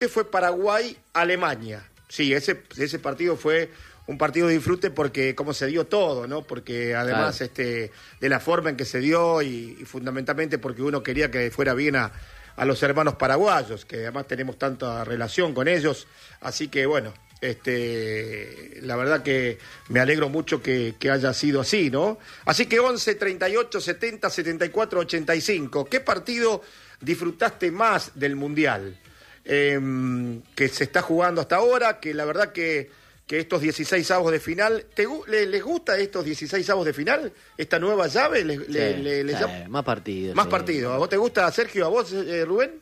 fue Paraguay-Alemania. Sí, ese partido fue un partido de disfrute porque como se dio todo, ¿no? Porque además de la forma en que se dio y fundamentalmente porque uno quería que fuera bien a los hermanos paraguayos, que además tenemos tanta relación con ellos. Así que bueno, la verdad que me alegro mucho que haya sido así, ¿no? Así que 11, 38, 70, 74, 85. ¿Qué partido disfrutaste más del Mundial? Que se está jugando hasta ahora, que la verdad que estos 16 avos de final, ¿les gusta estos 16 avos de final? ¿Esta nueva llave? Más partidos. Más partidos. ¿A vos te gusta, Sergio? ¿A vos, Rubén?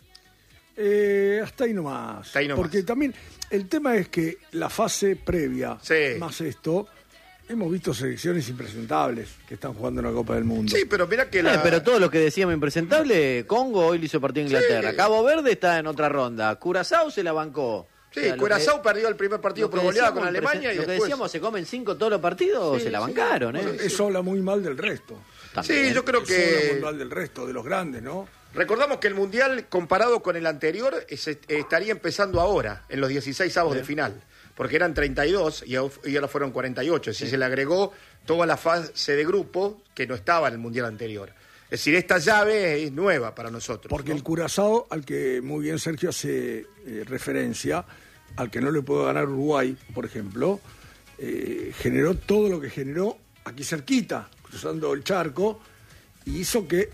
Hasta ahí nomás. Porque también el tema es que la fase previa, más esto, hemos visto selecciones impresentables que están jugando en la Copa del Mundo. Sí, pero mira que pero todo lo que decíamos impresentable, Congo hoy le hizo partido a Inglaterra. Cabo Verde está en otra ronda. Curazao se la bancó. Sí, Curazao perdió el primer partido por goleada con Alemania y lo después... que decíamos, se comen 5 todos los partidos, se la bancaron. Bueno, eso habla muy mal del resto. También. Sí, yo creo que... Eso habla muy mal del resto, de los grandes, ¿no? Recordamos que el Mundial, comparado con el anterior, estaría empezando ahora, en los 16 avos de final. Porque eran 32 y ahora fueron 48. Es decir, se le agregó toda la fase de grupo que no estaba en el Mundial anterior. Es decir, esta llave es nueva para nosotros. Porque ¿no? el Curazao, al que muy bien Sergio hace referencia, al que no le pudo ganar Uruguay, por ejemplo, generó todo lo que generó aquí cerquita, cruzando el charco, y hizo que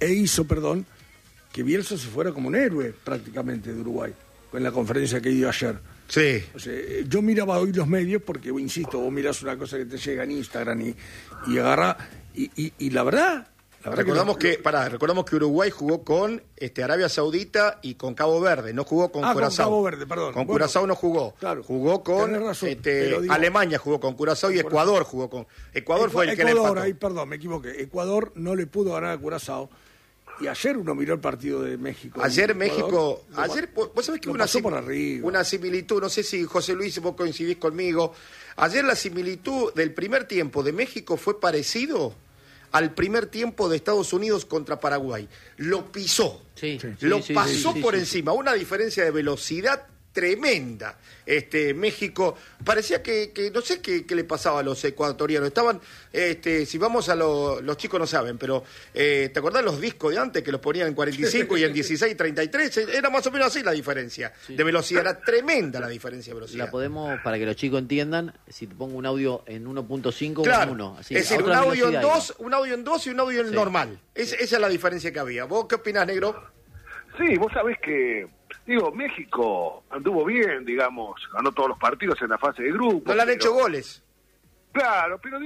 Bielsa se fuera como un héroe prácticamente de Uruguay, con la conferencia que dio ayer. Sí. O sea, yo miraba hoy los medios porque, insisto, vos mirás una cosa que te llega en Instagram y agarra, y la verdad... Recordamos que Uruguay jugó con Arabia Saudita y con Cabo Verde, no jugó con Curazao. Con Cabo Verde, perdón. Con Curazao no jugó. Claro, jugó con Alemania jugó con Curazao y Ecuador jugó con... Ecuador fue el que le empató. Perdón, me equivoqué. Ecuador no le pudo ganar a Curazao. Y ayer uno miró el partido de México. Ayer México... Vos sabés que una similitud, no sé si José Luis vos coincidís conmigo. Ayer la similitud del primer tiempo de México fue parecido al primer tiempo de Estados Unidos contra Paraguay. Lo pisó, pasó por encima, una diferencia de velocidad tremenda. México, parecía que no sé qué le pasaba a los ecuatorianos. Estaban, si vamos a los chicos no saben, pero ¿te acordás los discos de antes que los ponían en 45 y en 16, 33? Era más o menos así la diferencia de velocidad, era tremenda la diferencia de velocidad. La podemos, para que los chicos entiendan, si te pongo un audio en 1.5 claro, o en 1. Así, es decir, un audio en 2 y un audio en normal. Esa es la diferencia que había. ¿Vos qué opinás, negro? Sí, vos sabés que... México anduvo bien, digamos, ganó todos los partidos en la fase de grupo. No le han hecho goles. Claro, pero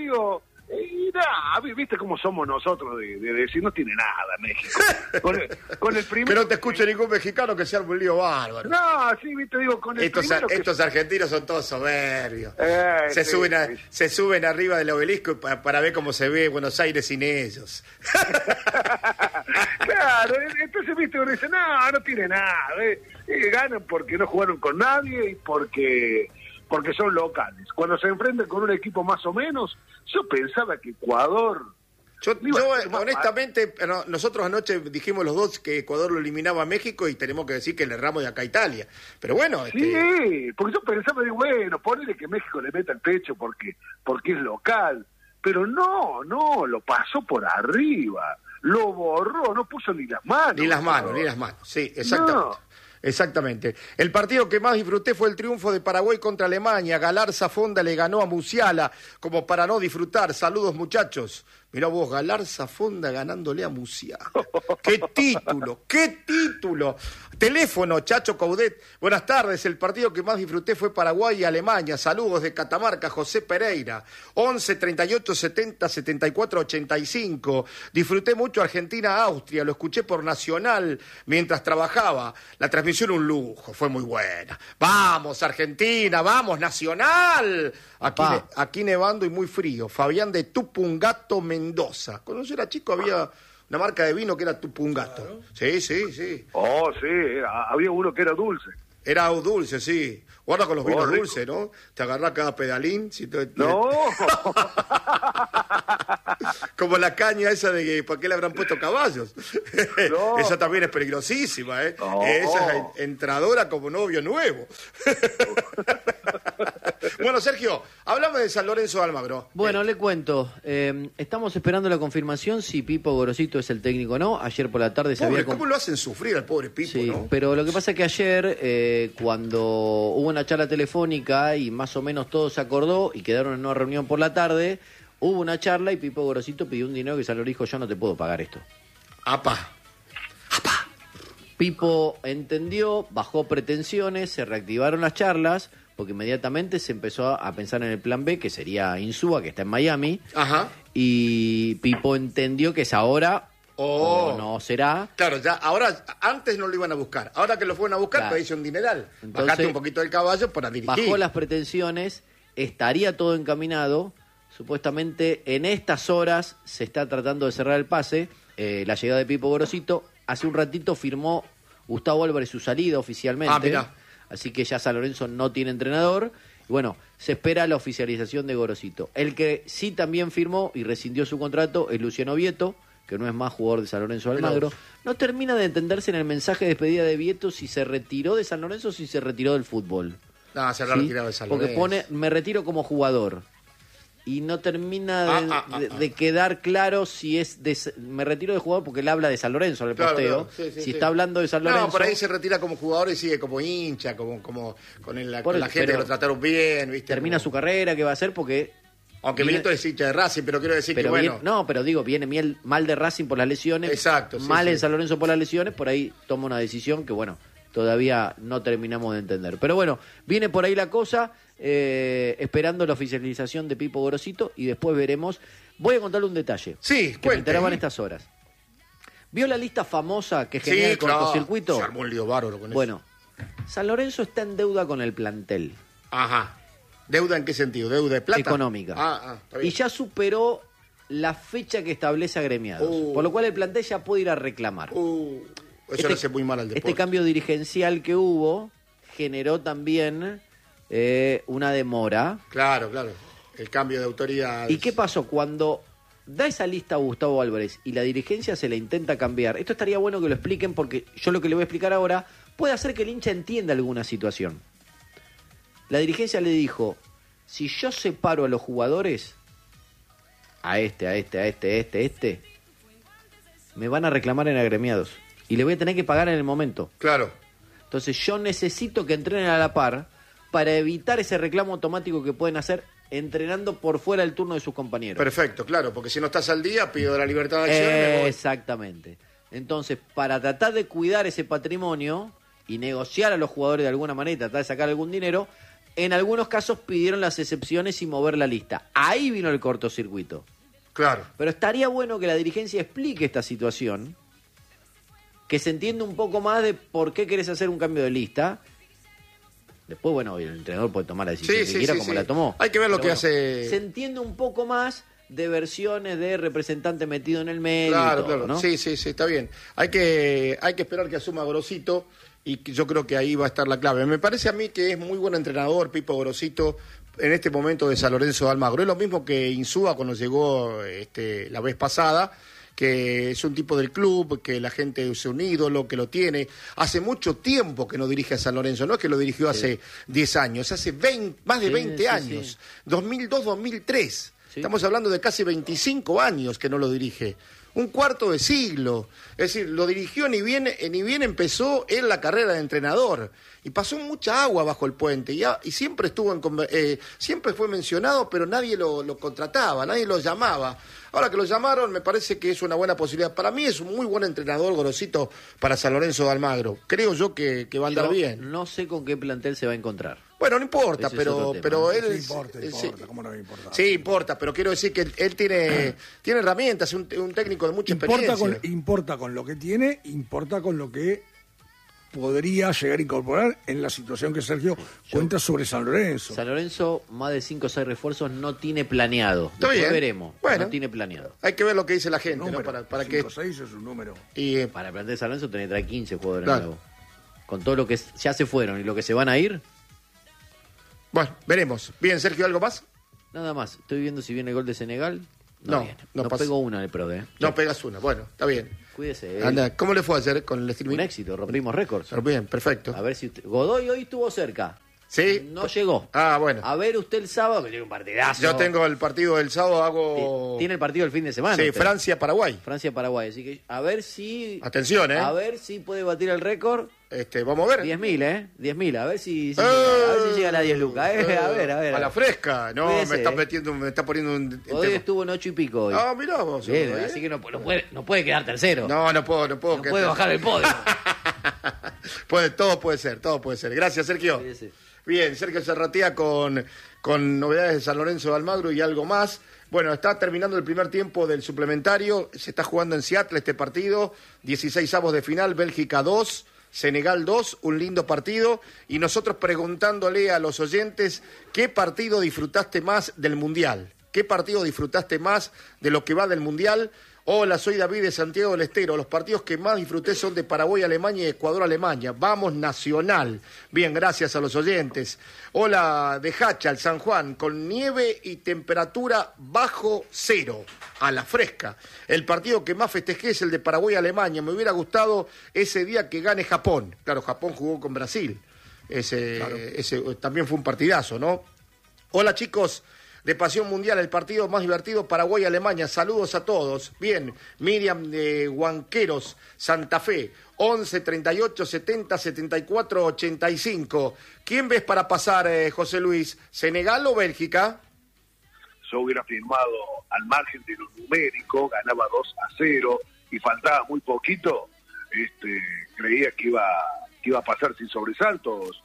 viste cómo somos nosotros de decir no tiene nada México. Con el primero... Que no te escuche ningún mexicano que sea un lío bárbaro. No, sí, viste, con el estos argentinos son todos soberbios. Se suben arriba del obelisco para ver cómo se ve Buenos Aires sin ellos. Claro, entonces viste, uno dice, no tiene nada. Ganan porque no jugaron con nadie y porque son locales. Cuando se enfrentan con un equipo más o menos, yo pensaba que Ecuador... Yo honestamente, nosotros anoche dijimos los dos que Ecuador lo eliminaba a México y tenemos que decir que le erramos de acá a Italia. Pero bueno... Sí, porque yo pensaba, ponele que México le meta el pecho porque es local. Pero no, lo pasó por arriba. Lo borró, no puso ni las manos. Ni las manos, sí, exactamente. No. Exactamente. El partido que más disfruté fue el triunfo de Paraguay contra Alemania. Galarza Fonda le ganó a Musiala como para no disfrutar. Saludos, muchachos. Mirá vos, Galarza Fonda ganándole a Musiala. ¡Qué título! Teléfono, Chacho Coudet. Buenas tardes. El partido que más disfruté fue Paraguay y Alemania. Saludos de Catamarca, José Pereira. 11 38 70 74 85. Disfruté mucho Argentina-Austria. Lo escuché por Nacional mientras trabajaba. La transmisión un lujo, fue muy buena. ¡Vamos, Argentina! ¡Vamos, Nacional! Aquí nevando y muy frío. Fabián de Tupungato, Mendoza. Cuando yo era chico había una marca de vino que era Tupungato. Claro. Sí. Oh, sí, había uno que era dulce. Era dulce, sí. Guarda con los vinos dulces, ¿no? Te agarrás cada pedalín. No. Como la caña esa de que ¿por qué le habrán puesto caballos? No. Esa también es peligrosísima, ¿eh? No. Esa es entradora como novio nuevo. Bueno, Sergio, hablame de San Lorenzo de Almagro. Bueno, le cuento. Estamos esperando la confirmación si Pipo Gorosito es el técnico o no. Ayer por la tarde se Pobre, había... ¿cómo lo hacen sufrir al pobre Pipo, Sí, no? pero lo que pasa es que ayer, cuando hubo una charla telefónica y más o menos todo se acordó y quedaron en una reunión por la tarde, hubo una charla y Pipo Gorosito pidió un dinero que San Lorenzo dijo, yo no te puedo pagar esto. ¡Apa! Pipo entendió, bajó pretensiones, se reactivaron las charlas, porque inmediatamente se empezó a pensar en el plan B, que sería Insúa, que está en Miami, Ajá. y Pipo entendió que es ahora o no será. Claro, ya ahora, antes no lo iban a buscar. Ahora que lo fueron a buscar, Claro. te hizo un dineral. Entonces, Bajaste un poquito del caballo para dirigir. Bajó las pretensiones, estaría todo encaminado. Supuestamente en estas horas se está tratando de cerrar el pase. La llegada de Pipo Gorosito. Hace un ratito firmó Gustavo Álvarez su salida oficialmente. Ah, mirá. Así que ya San Lorenzo no tiene entrenador. Y bueno, se espera la oficialización de Gorosito. El que sí también firmó y rescindió su contrato es Luciano Vieto, que no es más jugador de San Lorenzo de Almagro. No termina de entenderse en el mensaje de despedida de Vieto si se retiró de San Lorenzo o si se retiró del fútbol. No, se habrá ¿Sí? retirado de San Lorenzo. Porque pone, me retiro como jugador. Y no termina de quedar claro si es me retiro de jugador porque él habla de San Lorenzo en el Claro, posteo. claro. Sí, si está hablando de San Lorenzo. No, por ahí se retira como jugador y sigue como hincha, como con la Por eso, gente que pero lo trataron bien, ¿viste? termina Como- su carrera, ¿qué va a hacer? Porque Aunque viene- Milito es hincha de Racing, pero quiero decir que bueno. no, pero digo, viene mal de Racing por las lesiones. Exacto, sí, mal sí. en San Lorenzo por las lesiones, por ahí toma una decisión que, bueno, todavía no terminamos de entender. Pero bueno, viene por ahí la cosa, esperando la oficialización de Pipo Gorosito y después veremos. Voy a contarle un detalle. Sí, que me cuente. enteraba en estas horas. ¿Vio la lista famosa que genera Sí, el claro. cortocircuito? Se armó un lío bárbaro con Bueno, San Lorenzo está en deuda con el plantel. eso. Ajá. ¿Deuda en qué sentido? ¿Deuda de plata? Económica. Está bien. Y ya superó la fecha que establece agremiados. Por lo cual el plantel ya puede ir a reclamar. Eso le hace muy mal al deporte. Este cambio dirigencial que hubo generó también una demora. Claro. El cambio de autoridad. ¿Y qué pasó? Cuando da esa lista a Gustavo Álvarez y la dirigencia se la intenta cambiar, esto estaría bueno que lo expliquen porque yo lo que le voy a explicar ahora puede hacer que el hincha entienda alguna situación. La dirigencia le dijo, si yo separo a los jugadores, a este, me van a reclamar en agremiados y le voy a tener que pagar en el momento. Claro. Entonces yo necesito que entrenen a la par para evitar ese reclamo automático que pueden hacer entrenando por fuera del turno de sus compañeros. Perfecto, claro, porque si no estás al día, pido la libertad de acción y me voy. Exactamente. Entonces, para tratar de cuidar ese patrimonio y negociar a los jugadores de alguna manera y tratar de sacar algún dinero, en algunos casos pidieron las excepciones y mover la lista. Ahí vino el cortocircuito. Claro. Pero estaría bueno que la dirigencia explique esta situación, que se entienda un poco más de por qué querés hacer un cambio de lista. Después, bueno, el entrenador puede tomar la decisión que quiera como la tomó. Hay que ver lo Pero que bueno, hace. Se entiende un poco más de versiones de representante metido en el medio Claro, y todo, claro. ¿no? Sí, está bien. Hay que esperar que asuma Gorosito y que yo creo que ahí va a estar la clave. Me parece a mí que es muy buen entrenador Pipo Gorosito en este momento de San Lorenzo de Almagro. Es lo mismo que Insúa cuando llegó la vez pasada, que es un tipo del club, que la gente es un ídolo, que lo tiene. Hace mucho tiempo que no dirige a San Lorenzo, no es que lo dirigió hace 10 años, hace más de 20 años, 2002-2003. Sí. Estamos hablando de casi 25 años que no lo dirige. Un cuarto de siglo. Es decir, lo dirigió ni bien empezó en la carrera de entrenador. Y pasó mucha agua bajo el puente. Y siempre estuvo siempre fue mencionado, pero nadie lo contrataba, nadie lo llamaba. Ahora que lo llamaron, me parece que es una buena posibilidad. Para mí es un muy buen entrenador, Gorosito, para San Lorenzo de Almagro. Creo yo que va a andar Yo bien. no sé con qué plantel se va a encontrar. Bueno, no importa, Ese es otro tema, pero ¿no? él... Sí, importa, sí. ¿cómo no va a importar? Sí, importa, pero quiero decir que él tiene herramientas, un técnico de mucha experiencia. Importa con lo que tiene, importa con lo que podría llegar a incorporar en la situación que Sergio cuenta sobre San Lorenzo. San Lorenzo, más de 5 o 6 refuerzos no tiene planeado. Está Después bien. veremos. Bueno. No tiene planeado. Hay que ver lo que dice la gente, Número, ¿no? Para que... 5-6 es un número. Y, Para el plantel de San Lorenzo tiene que traer 15 jugadores Claro. nuevos. Con todo lo que ya se fueron y lo que se van a ir, Bueno, veremos. Bien, Sergio, ¿algo más? Nada más. Estoy viendo si viene el gol de Senegal. No, viene. no No pasa. pegó una en el PRODE. No pegas una. Bueno, está bien. Cuídese. Anda, ¿cómo le fue ayer con el streaming? Un éxito, rompimos récords. Bien, perfecto. A ver si usted... Godoy hoy estuvo cerca. ¿Sí? No llegó. Ah, bueno. A ver usted el sábado, que tiene un partidazo. Yo tengo el partido del sábado, hago... Tiene el partido el fin de semana. Sí, usted. Francia-Paraguay. Francia-Paraguay. Así que a ver si... Atención, A ver si puede batir el récord. Vamos a ver. 10.000, ¿eh? 10.000. A ver si llega, a ver si llegan a 10 lucas. A ver. A la fresca. No, Cuídese, me está poniendo un... Hoy estuvo en 8 y pico hoy. Ah, mirá vos. Bien, ¿eh? así que no puede quedar tercero. No puedo. No puede bajar el podio. Todo puede ser. Gracias, Sergio. Cuídese. Bien, Sergio Serratía con novedades de San Lorenzo de Almagro y algo más. Bueno, está terminando el primer tiempo del suplementario. Se está jugando en Seattle este partido. 16avos de final, Bélgica 2, Senegal 2. Un lindo partido. Y nosotros preguntándole a los oyentes, ¿qué partido disfrutaste más del Mundial? ¿Qué partido disfrutaste más de lo que va del Mundial? Hola, soy David de Santiago del Estero. Los partidos que más disfruté son de Paraguay, Alemania y Ecuador, Alemania. Vamos, Nacional. Bien, gracias a los oyentes. Hola, de Hachal, San Juan, con nieve y temperatura bajo cero, a la fresca. El partido que más festejé es el de Paraguay, Alemania. Me hubiera gustado ese día que gane Japón. Claro, Japón jugó con Brasil. Ese también fue un partidazo, ¿no? Hola, chicos. De Pasión Mundial, el partido más divertido, Paraguay-Alemania. Saludos a todos. Bien, Miriam de Huanqueros, Santa Fe, 11 38 70 74 85. ¿Quién ves para pasar, José Luis? ¿Senegal o Bélgica? Yo hubiera firmado al margen de lo numérico, ganaba 2-0 y faltaba muy poquito. Creía que iba a pasar sin sobresaltos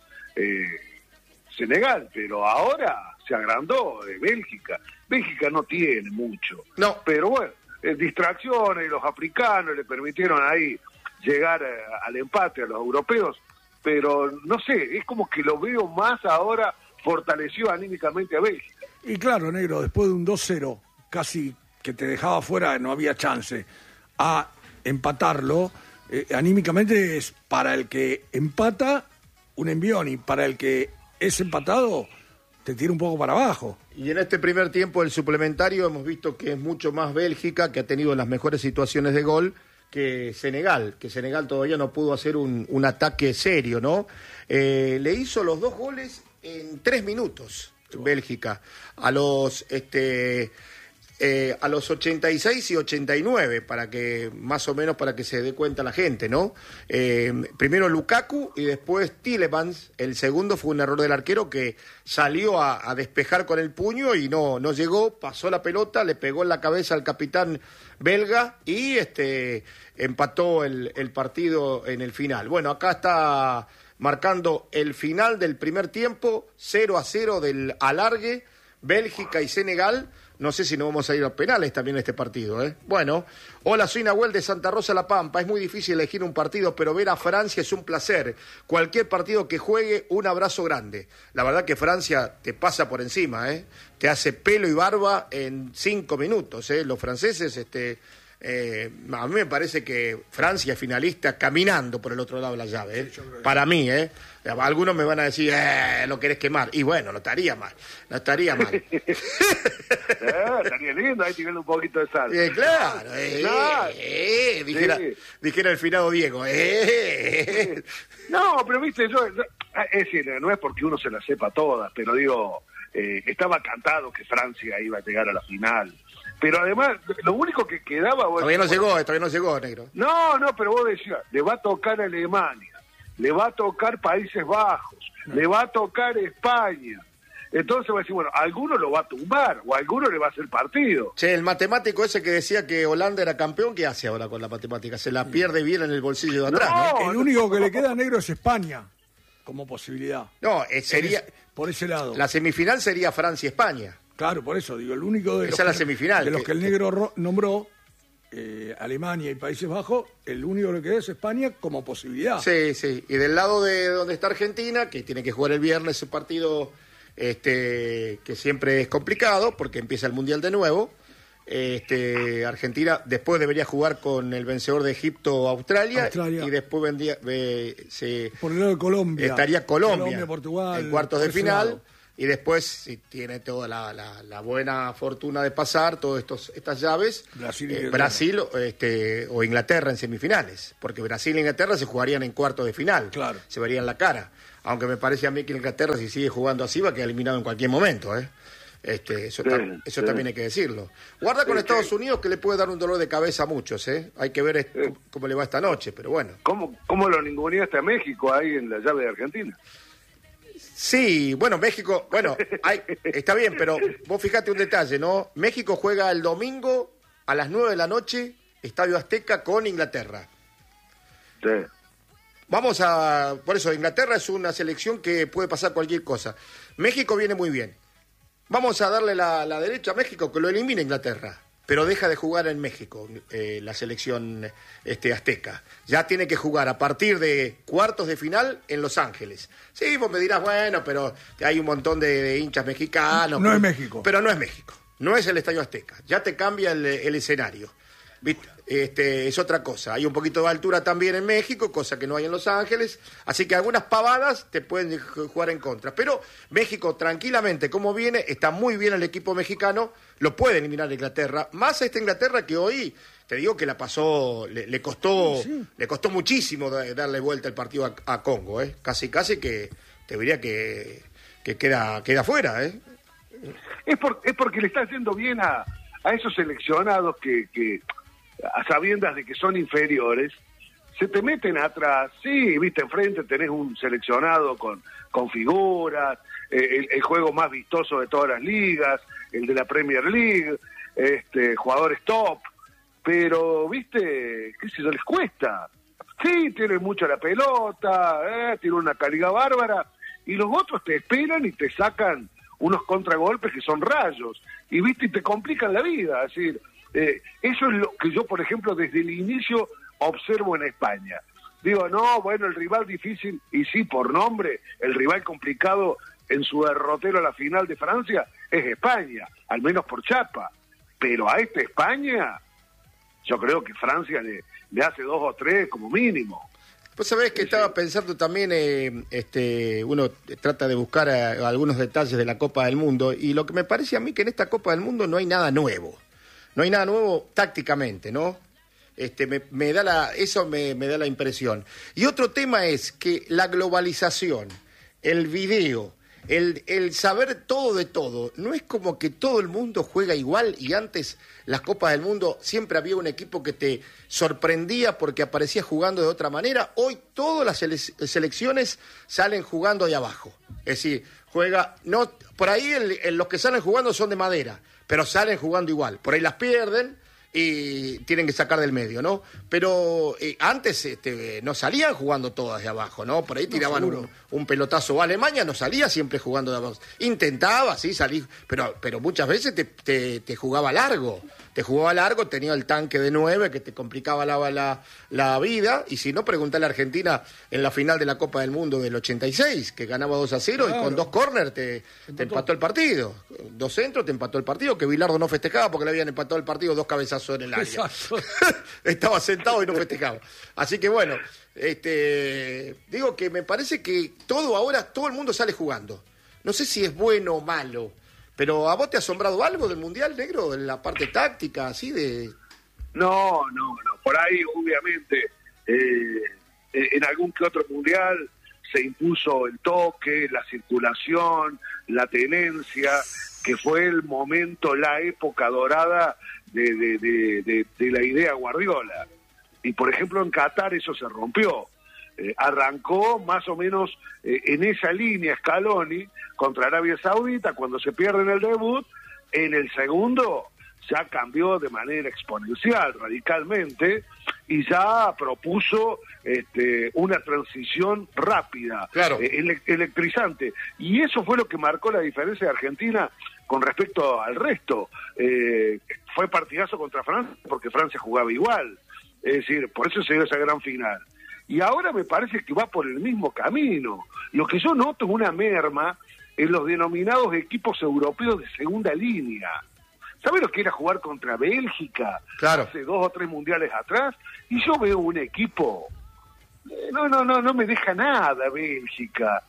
Senegal, pero ahora se agrandó Bélgica. Bélgica no tiene mucho. No. Pero bueno, distracciones, los africanos le permitieron ahí llegar al empate a los europeos, pero no sé, es como que lo veo más ahora fortaleció anímicamente a Bélgica. Y claro, negro, después de un 2-0, casi que te dejaba fuera, no había chance, a empatarlo, anímicamente es para el que empata un envión y para el que es empatado te tira un poco para abajo. Y en este primer tiempo del suplementario hemos visto que es mucho más Bélgica, que ha tenido las mejores situaciones de gol, que Senegal todavía no pudo hacer un ataque serio, ¿no? Le hizo los 2 goles en 3 minutos, Bélgica, a los 86 y 89, para que más o menos para que se dé cuenta la gente, ¿no? Primero Lukaku y después Tielemans. El segundo fue un error del arquero que salió a despejar con el puño y no llegó, pasó la pelota, le pegó en la cabeza al capitán belga y empató el partido en el final. Bueno, acá está marcando el final del primer tiempo, 0-0 del alargue, Bélgica y Senegal. No sé si nos vamos a ir a penales también este partido, ¿eh? Bueno, hola, soy Nahuel de Santa Rosa La Pampa. Es muy difícil elegir un partido, pero ver a Francia es un placer. Cualquier partido que juegue, un abrazo grande. La verdad que Francia te pasa por encima, ¿eh? Te hace pelo y barba en 5 minutos, ¿eh? Los franceses, a mí me parece que Francia es finalista caminando por el otro lado de la llave, ¿eh? Para mí, ¿eh? Algunos me van a decir, lo querés quemar. Y bueno, no estaría mal. Estaría lindo ahí tirando un poquito de sal. Claro, dijera el finado Diego. No, pero viste, es decir, no es porque uno se la sepa todas, pero digo, estaba cantado que Francia iba a llegar a la final. Pero además, lo único que quedaba... Todavía no llegó, negro. No, pero vos decías, le va a tocar a Alemania, le va a tocar Países Bajos, le va a tocar España. Entonces va a decir, bueno, alguno lo va a tumbar o alguno le va a hacer partido. Che, el matemático ese que decía que Holanda era campeón, ¿qué hace ahora con la matemática? Se la pierde bien en el bolsillo de atrás, ¿no? El único que le queda negro es España, como posibilidad. No, sería... por ese lado. La semifinal sería Francia-España. Claro, por eso digo, el único de esa es la semifinal. De los que el negro nombró, Alemania y Países Bajos, el único que queda es España como posibilidad. Sí. Y del lado de donde está Argentina, que tiene que jugar el viernes un partido que siempre es complicado, porque empieza el Mundial de nuevo. Argentina después debería jugar con el vencedor de Egipto Australia. Y después por el lado de Colombia. Estaría Colombia Portugal, en cuartos de final. y después, si tiene toda la buena fortuna de pasar todas estas llaves, Brasil o Inglaterra en semifinales, porque Brasil e Inglaterra se jugarían en cuartos de final, claro. Se verían la cara, aunque me parece a mí que Inglaterra, si sigue jugando así, va a quedar eliminado en cualquier momento, Eso también hay que decirlo. Guarda con Estados Unidos, que le puede dar un dolor de cabeza a muchos, Hay que ver cómo le va esta noche, pero bueno. ¿Cómo lo ninguneaste a México ahí en la llave de Argentina? Sí, bueno, México, está bien, pero vos fijate un detalle, ¿no? México juega el domingo a las 9 de la noche, Estadio Azteca, con Inglaterra. Sí. Por eso, Inglaterra es una selección que puede pasar cualquier cosa. México viene muy bien. Vamos a darle la derecha a México, que lo elimine Inglaterra, pero deja de jugar en México la selección azteca. Ya tiene que jugar a partir de cuartos de final en Los Ángeles. Sí, vos me dirás, bueno, pero hay un montón de hinchas mexicanos. No es México. Pero no es México, no es el Estadio Azteca. Ya te cambia el escenario. Es otra cosa. Hay un poquito de altura también en México, cosa que no hay en Los Ángeles, así que algunas pavadas te pueden jugar en contra. Pero México, tranquilamente, como viene, está muy bien el equipo mexicano, lo puede eliminar Inglaterra, más a esta Inglaterra que hoy, te digo que la pasó, le costó muchísimo darle vuelta el partido a Congo, casi que te diría que queda fuera, Es porque le está haciendo bien a esos seleccionados que a sabiendas de que son inferiores, se te meten atrás. Sí, viste, enfrente tenés un seleccionado con figuras, el juego más vistoso de todas las ligas, el de la Premier League, jugadores top, pero, viste, qué sé yo, les cuesta. Sí, tienen mucho la pelota, tienen una calidad bárbara, y los otros te esperan y te sacan unos contragolpes que son rayos, y viste, y te complican la vida, es decir, eso es lo que yo, por ejemplo, desde el inicio observo en España. Digo, no, bueno, el rival difícil, y sí, por nombre, el rival complicado en su derrotero a la final de Francia es España, al menos por chapa. Pero a esta España, yo creo que Francia le hace 2 o 3 como mínimo. Pues sabés que estaba pensando también, uno trata de buscar algunos detalles de la Copa del Mundo, y lo que me parece a mí que en esta Copa del Mundo no hay nada nuevo. No hay nada nuevo tácticamente, ¿no? Me da la impresión. Y otro tema es que la globalización, el video, el saber todo de todo, no es como que todo el mundo juega igual, y antes las Copas del Mundo siempre había un equipo que te sorprendía porque aparecía jugando de otra manera. Hoy todas las selecciones salen jugando de abajo. Es decir, por ahí los que salen jugando son de madera, pero salen jugando igual. Por ahí las pierden y tienen que sacar del medio, ¿no? Pero antes no salían jugando todas de abajo, ¿no? Por ahí tiraban un pelotazo. Alemania no salía siempre jugando de abajo. Intentaba, sí, salir, pero muchas veces te jugaba largo. Te jugaba largo, tenía el tanque de 9 que te complicaba la vida. Y si no, preguntale a Argentina en la final de la Copa del Mundo del 86, que ganaba 2-0, claro, y con 2 córner te empató el partido. 2 centros te empató el partido, que Bilardo no festejaba porque le habían empatado el partido 2 cabezazos en el área. Estaba sentado y no festejaba. Así que bueno, digo que me parece que todo el mundo sale jugando. No sé si es bueno o malo, pero ¿a vos te ha asombrado algo del Mundial, Negro? En la parte táctica, así de... No. Por ahí, obviamente, en algún que otro Mundial se impuso el toque, la circulación, la tenencia, que fue el momento, la época dorada de la idea Guardiola. Y, por ejemplo, en Qatar eso se rompió. Arrancó más o menos en esa línea Scaloni contra Arabia Saudita, cuando se pierde en el debut. En el segundo ya cambió de manera exponencial, radicalmente, y ya propuso una transición rápida, claro, electrizante. Y eso fue lo que marcó la diferencia de Argentina con respecto al resto. Fue partidazo contra Francia porque Francia jugaba igual. Es decir, por eso se dio esa gran final. Y ahora me parece que va por el mismo camino. Lo que yo noto es una merma en los denominados equipos europeos de segunda línea. ¿Sabes lo que era jugar contra Bélgica? Claro. Hace 2 o 3 mundiales atrás? Y yo veo un equipo... No me deja nada Bélgica.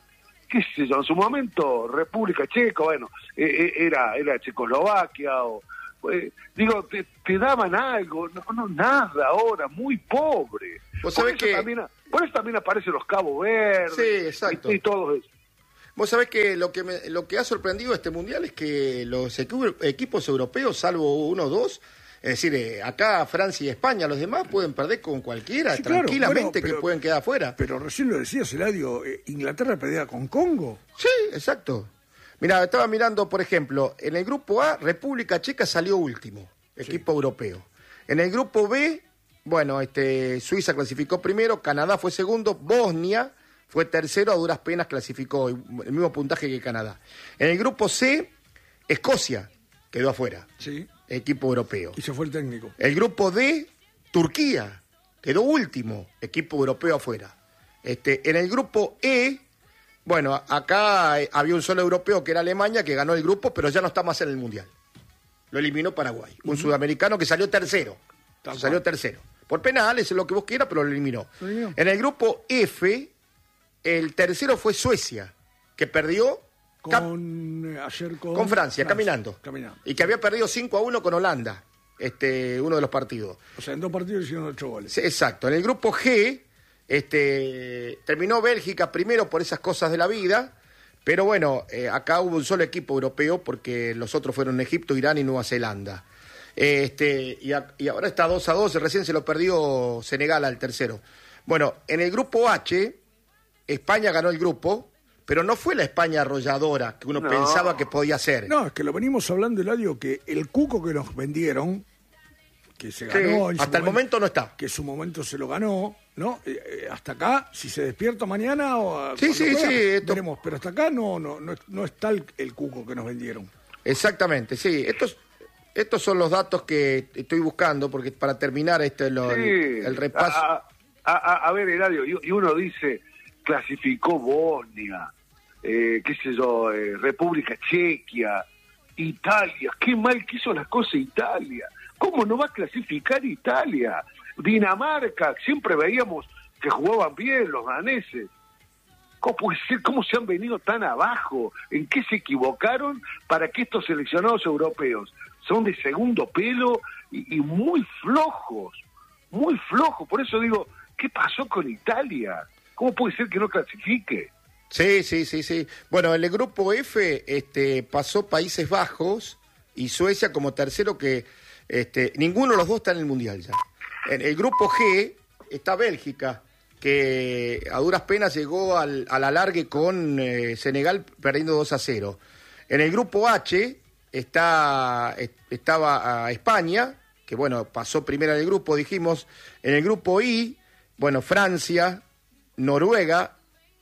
qué sé yo, en su momento República Checa, bueno, era Checoslovaquia, digo, te daban algo, no, nada ahora, muy pobre. Vos sabés que... por eso también aparecen los Cabo Verdes. Sí, exacto. Y todo eso. Vos sabés que lo que ha sorprendido este Mundial es que los equipos europeos, salvo uno o dos, es decir, acá Francia y España, los demás pueden perder con cualquiera, sí, tranquilamente, claro, que pueden quedar afuera. Pero recién lo decías, Eladio, Inglaterra perdía con Congo. Sí, exacto. Mirá, estaba mirando, por ejemplo, en el grupo A, República Checa salió último, equipo europeo. En el grupo B, bueno, Suiza clasificó primero, Canadá fue segundo, Bosnia fue tercero, a duras penas clasificó, el mismo puntaje que Canadá. En el grupo C, Escocia quedó afuera, sí, equipo europeo. Y se fue el técnico. El grupo D, Turquía, quedó último, equipo europeo afuera. En el grupo E, bueno, acá había un solo europeo que era Alemania, que ganó el grupo, pero ya no está más en el Mundial. Lo eliminó Paraguay, un sudamericano que salió tercero. Salió tercero. Por penales, lo que vos quieras, pero lo eliminó. En el grupo F, el tercero fue Suecia, que perdió con Francia, caminando. Y que había perdido 5-1 con Holanda, uno de los partidos. O sea, en 2 partidos hicieron 8 goles. Sí, exacto. En el grupo G, terminó Bélgica primero por esas cosas de la vida, pero bueno, acá hubo un solo equipo europeo porque los otros fueron Egipto, Irán y Nueva Zelanda. Y ahora está 2-2, recién se lo perdió Senegal al tercero. Bueno, en el grupo H, España ganó el grupo, pero no fue la España arrolladora que uno pensaba que podía ser. No, es que lo venimos hablando, Eladio, que el cuco que nos vendieron, que se ganó... Sí, hasta el momento no está. Que en su momento se lo ganó, ¿no? Hasta acá, si se despierta mañana o... Sí, veremos, pero hasta acá no está el cuco que nos vendieron. Exactamente, sí. Estos son los datos que estoy buscando, porque para terminar el repaso... A ver, Eladio, y uno dice, clasificó Bosnia, qué sé yo, República Chequia, Italia, qué mal que hizo las cosas Italia. ¿Cómo no va a clasificar Italia? Dinamarca, siempre veíamos que jugaban bien los daneses. ¿Cómo puede ser? ¿Cómo se han venido tan abajo? ¿En qué se equivocaron para que estos seleccionados europeos son de segundo pelo y muy flojos? Muy flojos. Por eso digo, ¿qué pasó con Italia? ¿Cómo puede ser que no clasifique? Sí. Bueno, en el grupo F pasó Países Bajos y Suecia como tercero, que ninguno de los dos está en el Mundial ya. En el grupo G está Bélgica, que a duras penas llegó al alargue con Senegal perdiendo 2-0. En el grupo H estaba España, que bueno, pasó primera del grupo, dijimos. En el grupo I, bueno, Francia, Noruega,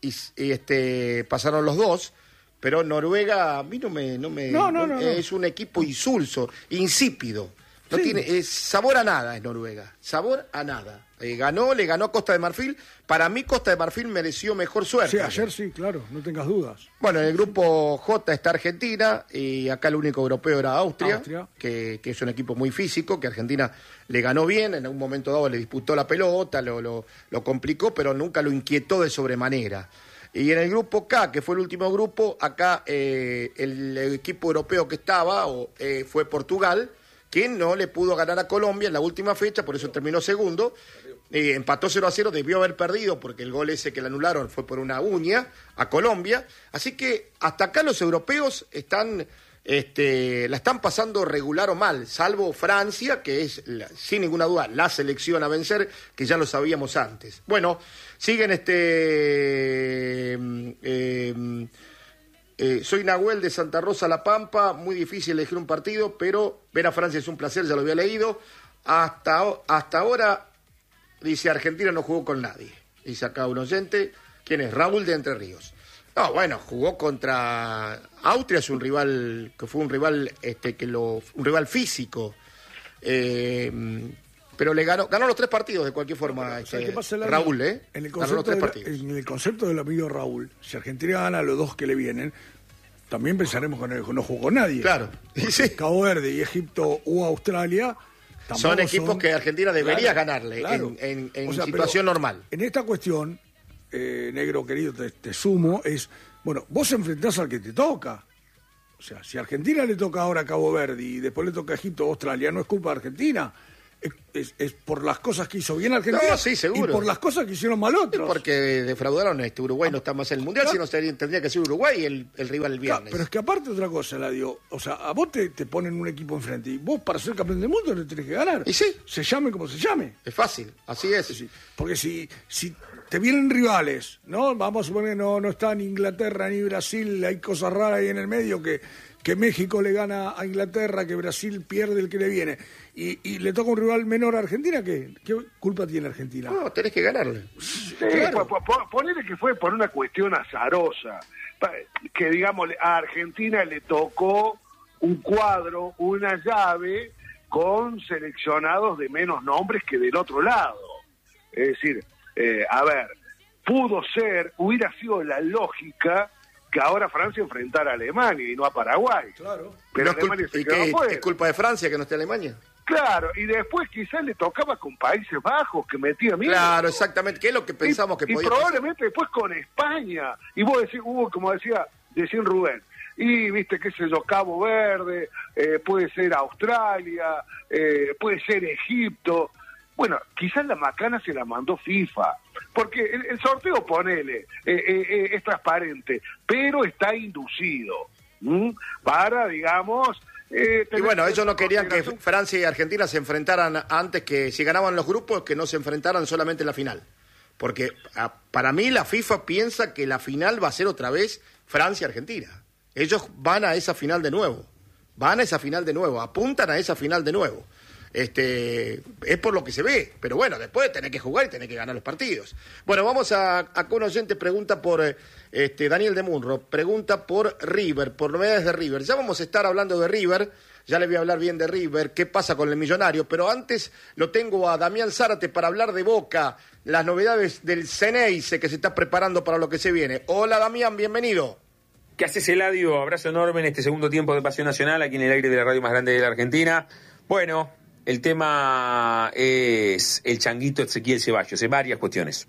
y pasaron los dos, pero Noruega a mí no es un equipo insulso, insípido. No tiene sabor a nada, es Noruega. Sabor a nada. Le ganó a Costa de Marfil. Para mí Costa de Marfil mereció mejor suerte. Sí, ayer sí, claro, no tengas dudas. Bueno, en el grupo J está Argentina, y acá el único europeo era Austria. Que es un equipo muy físico, que Argentina le ganó bien, en un momento dado le disputó la pelota, lo complicó, pero nunca lo inquietó de sobremanera. Y en el grupo K, que fue el último grupo, acá el equipo europeo que estaba fue Portugal, que no le pudo ganar a Colombia en la última fecha, por eso terminó segundo. Empató 0-0, debió haber perdido, porque el gol ese que le anularon fue por una uña a Colombia. Así que hasta acá los europeos la están pasando regular o mal, salvo Francia, que es, sin ninguna duda, la selección a vencer, que ya lo sabíamos antes. Bueno, siguen soy Nahuel de Santa Rosa, La Pampa. Muy difícil elegir un partido, pero ver a Francia es un placer, ya lo había leído. Hasta ahora, dice, Argentina no jugó con nadie. Dice acá un oyente, ¿quién es? Raúl de Entre Ríos. No, bueno, jugó contra Austria, es un rival que fue un rival un rival físico. Pero le ganó los 3 partidos de cualquier forma. Raúl, en el concepto del amigo Raúl, si Argentina gana los 2 que le vienen, también pensaremos que no jugó con nadie. Claro. Sí. Cabo Verde y Egipto o Australia son equipos que Argentina debería ganarle en situación normal. En esta cuestión, negro querido, te sumo, es Bueno, vos enfrentás al que te toca. O sea, si a Argentina le toca ahora a Cabo Verde y después le toca a Egipto o Australia, no es culpa de Argentina. Es por las cosas que hizo bien Argentina, no, sí, seguro, y por las cosas que hicieron mal otros. Porque defraudaron Uruguay no está más en el Mundial, Claro. si no tendría que ser Uruguay el rival el viernes. Claro, pero es que aparte otra cosa, Eladio, o sea, a vos te ponen un equipo enfrente y vos para ser campeón del mundo le tenés que ganar. Y sí. Se llame como se llame. Es fácil, así es. Sí, porque si te vienen rivales, ¿no? Vamos a suponer que no está ni Inglaterra ni Brasil, hay cosas raras ahí en el medio que México le gana a Inglaterra, que Brasil pierde el que le viene, y le toca un rival menor a Argentina, ¿qué culpa tiene Argentina? No, tenés que ganarle. Sí, Claro. ponele que fue por una cuestión azarosa, que digamos a Argentina le tocó un cuadro, una llave con seleccionados de menos nombres que del otro lado. Es decir, hubiera sido la lógica que ahora Francia enfrentara a Alemania y no a Paraguay. Claro. Pero ¿Y Alemania se qué quedó fuera. es culpa de Francia que no esté Alemania? Claro, y después quizás le tocaba con Países Bajos, que metía miedo. Claro, exactamente. ¿Qué es lo que pensamos que y podía probablemente después con España. Y vos decís, como decía Rubén, y viste, qué sé yo, Cabo Verde, puede ser Australia, puede ser Egipto. Bueno, quizás la macana se la mandó FIFA, porque el sorteo, ponele, es transparente, pero está inducido, para, digamos... Y bueno, ellos no querían que Francia y Argentina se enfrentaran antes, que si ganaban los grupos, que no se enfrentaran solamente en la final. Porque para mí la FIFA piensa que la final va a ser otra vez Francia-Argentina. Ellos van a esa final de nuevo. Apuntan a esa final de nuevo. Es por lo que se ve, pero bueno, después tenés que jugar y tenés que ganar los partidos. Bueno, vamos a un oyente, pregunta por Daniel de Munro, pregunta por River, por novedades de River. Ya vamos a estar hablando de River, ya le voy a hablar bien de River, qué pasa con el Millonario, pero antes lo tengo a Damián Zárate para hablar de Boca, las novedades del Ceneice que se está preparando para lo que se viene. Hola Damián, bienvenido. ¿Qué haces, Eladio? Abrazo enorme en este segundo tiempo de Pasión Nacional, aquí en el aire de la radio más grande de la Argentina. Bueno, el tema es el changuito Ezequiel Ceballos. Hay varias cuestiones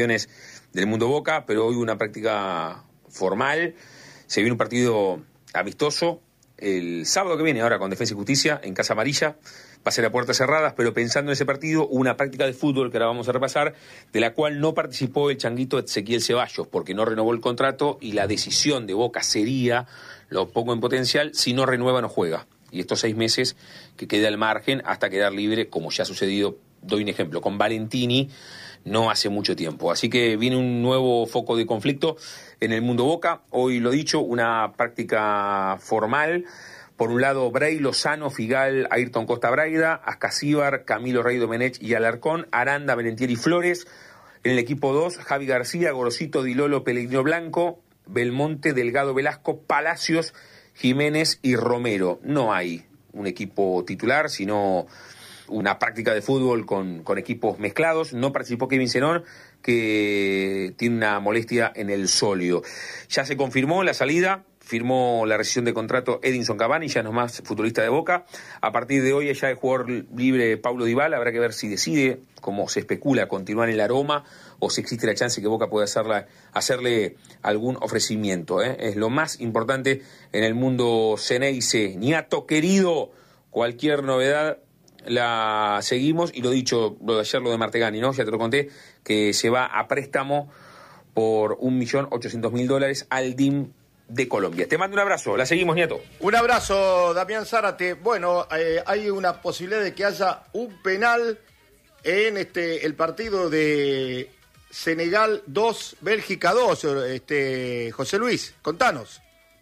del mundo Boca, pero hoy una práctica formal. Se viene un partido amistoso el sábado que viene, ahora con Defensa y Justicia, en Casa Amarilla. Va a ser a puertas cerradas, pero pensando en ese partido, una práctica de fútbol que ahora vamos a repasar, de la cual no participó el changuito Ezequiel Ceballos, porque no renovó el contrato, y la decisión de Boca sería, lo pongo en potencial, si no renueva no juega. Y estos 6 meses que queda al margen hasta quedar libre, como ya ha sucedido, doy un ejemplo, con Valentini no hace mucho tiempo. Así que viene un nuevo foco de conflicto en el mundo Boca. Hoy lo dicho, una práctica formal. Por un lado, Bray, Lozano, Figal, Ayrton Costa Braida, Ascasíbar, Camilo Rey Domenech y Alarcón, Aranda, Benentieri y Flores. En el equipo 2, Javi García, Gorosito, Dilolo, Pellegrino Blanco, Belmonte, Delgado Velasco, Palacios, Jiménez y Romero. No hay un equipo titular, sino una práctica de fútbol con equipos mezclados. No participó Kevin Zenón, que tiene una molestia en el sóleo. Ya se confirmó la salida, firmó la rescisión de contrato Edinson Cavani, ya no es más futbolista de Boca. A partir de hoy ya es jugador libre Paulo Dybala. Habrá que ver si decide, como se especula, continuar en el Aroma o si existe la chance que Boca pueda hacerle algún ofrecimiento. Es lo más importante en el mundo Ceneice. Niato querido, cualquier novedad la seguimos, y lo dicho, lo de ayer, lo de Martegani, ¿no? Ya te lo conté, que se va a préstamo por $1.800.000 al DIM de Colombia. Te mando un abrazo, la seguimos, Nieto. Un abrazo, Damián Zárate. Bueno, hay una posibilidad de que haya un penal en el partido de Senegal 2, Bélgica 2, José Luis, contanos.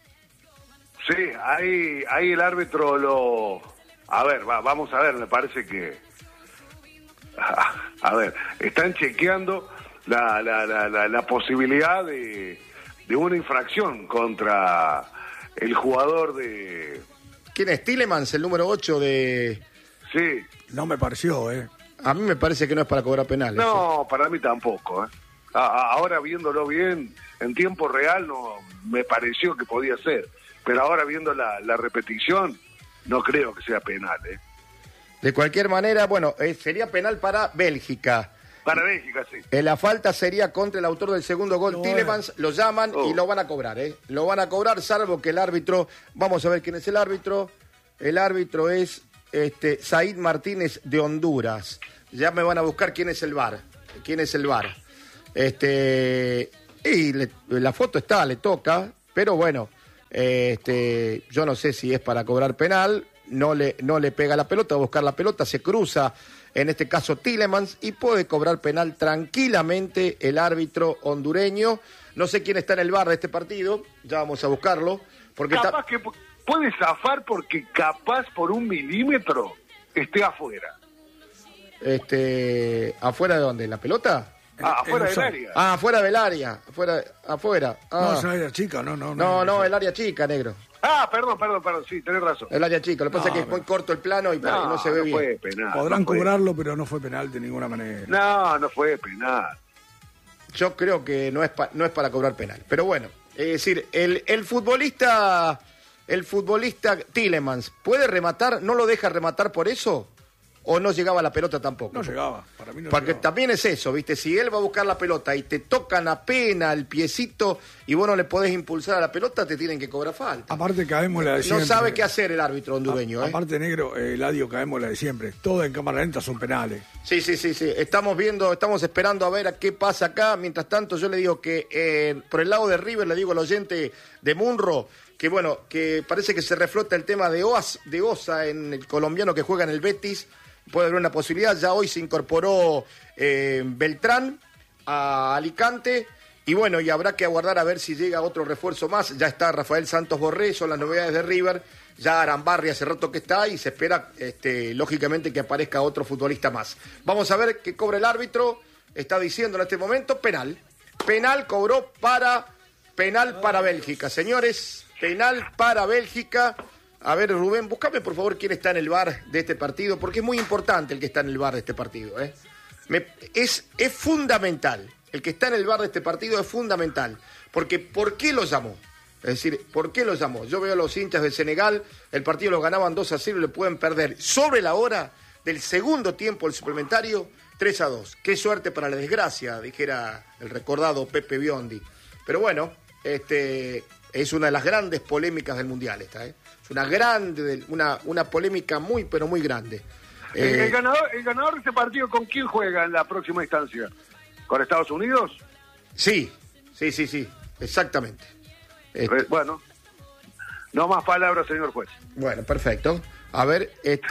Sí, ahí el árbitro lo... A ver, vamos a ver, me parece que... A ver, están chequeando la posibilidad de una infracción contra el jugador de... ¿Quién es? Tillemans, el número 8 de... Sí. No me pareció, A mí me parece que no es para cobrar penales. No, para mí tampoco, Ahora viéndolo bien, en tiempo real, no me pareció que podía ser. Pero ahora viendo la repetición, no creo que sea penal, De cualquier manera, bueno, sería penal para Bélgica. Para Bélgica, sí. La falta sería contra el autor del segundo gol, Tielemans. Lo llaman y lo van a cobrar, ¿eh? Lo van a cobrar, salvo que el árbitro... Vamos a ver quién es el árbitro. El árbitro es Said Martínez de Honduras. Ya me van a buscar quién es el VAR. ¿Quién es el VAR? La foto está, le toca, pero bueno, yo no sé si es para cobrar penal. No le pega la pelota, va a buscar la pelota, se cruza, en este caso Tielemans, y puede cobrar penal tranquilamente el árbitro hondureño. No sé quién está en el VAR de este partido, ya vamos a buscarlo. Porque capaz que puede zafar porque capaz por 1 milímetro esté afuera. ¿Afuera de dónde? ¿La pelota? Afuera del área. Afuera del área, afuera. No, es el área chica, no. No, el área chica, negro. Perdón, sí, tenés razón. El área chica, lo que pasa es que es muy corto el plano y no se ve bien. Fue penal, podrán cobrarlo, pero no fue penal de ninguna manera. No fue penal. Yo creo que no es para cobrar penal. Pero bueno, es decir, el futbolista Tielemans, ¿puede rematar? ¿No lo deja rematar por eso? ¿O no llegaba la pelota tampoco? No llegaba, para mí no Porque llegaba. también es eso, ¿viste? Si él va a buscar la pelota y te tocan apenas el piecito y vos no le podés impulsar a la pelota, te tienen que cobrar falta. Aparte caemos la de siempre. No sabe qué hacer el árbitro hondureño, Aparte, negro, Eladio, caemos la de siempre. Todo en cámara lenta son penales. Sí. Estamos esperando a ver a qué pasa acá. Mientras tanto, yo le digo que por el lado de River, le digo al oyente de Munro, que bueno, que parece que se reflota el tema de Osa en el colombiano que juega en el Betis. Puede haber una posibilidad. Ya hoy se incorporó Beltrán a Alicante. Y bueno, y habrá que aguardar a ver si llega otro refuerzo más. Ya está Rafael Santos Borré, son las novedades de River. Ya Arambarri hace rato que está y se espera, lógicamente, que aparezca otro futbolista más. Vamos a ver qué cobra el árbitro. Está diciendo en este momento penal. Penal cobró penal para Bélgica. Señores, penal para Bélgica. A ver, Rubén, búscame por favor quién está en el VAR de este partido, porque es muy importante el que está en el VAR de este partido. Es fundamental. El que está en el VAR de este partido es fundamental. Porque ¿por qué lo llamó? Es decir, ¿por qué lo llamó? Yo veo a los hinchas del Senegal, el partido lo ganaban 2-0 y le pueden perder sobre la hora del segundo tiempo, el suplementario, 3-2. Qué suerte para la desgracia, dijera el recordado Pepe Biondi. Pero bueno, es una de las grandes polémicas del Mundial esta, Es una polémica muy, pero muy grande. ¿El ganador de este partido con quién juega en la próxima instancia? ¿Con Estados Unidos? Sí, exactamente. Bueno, no más palabras, señor juez. Bueno, perfecto. A ver,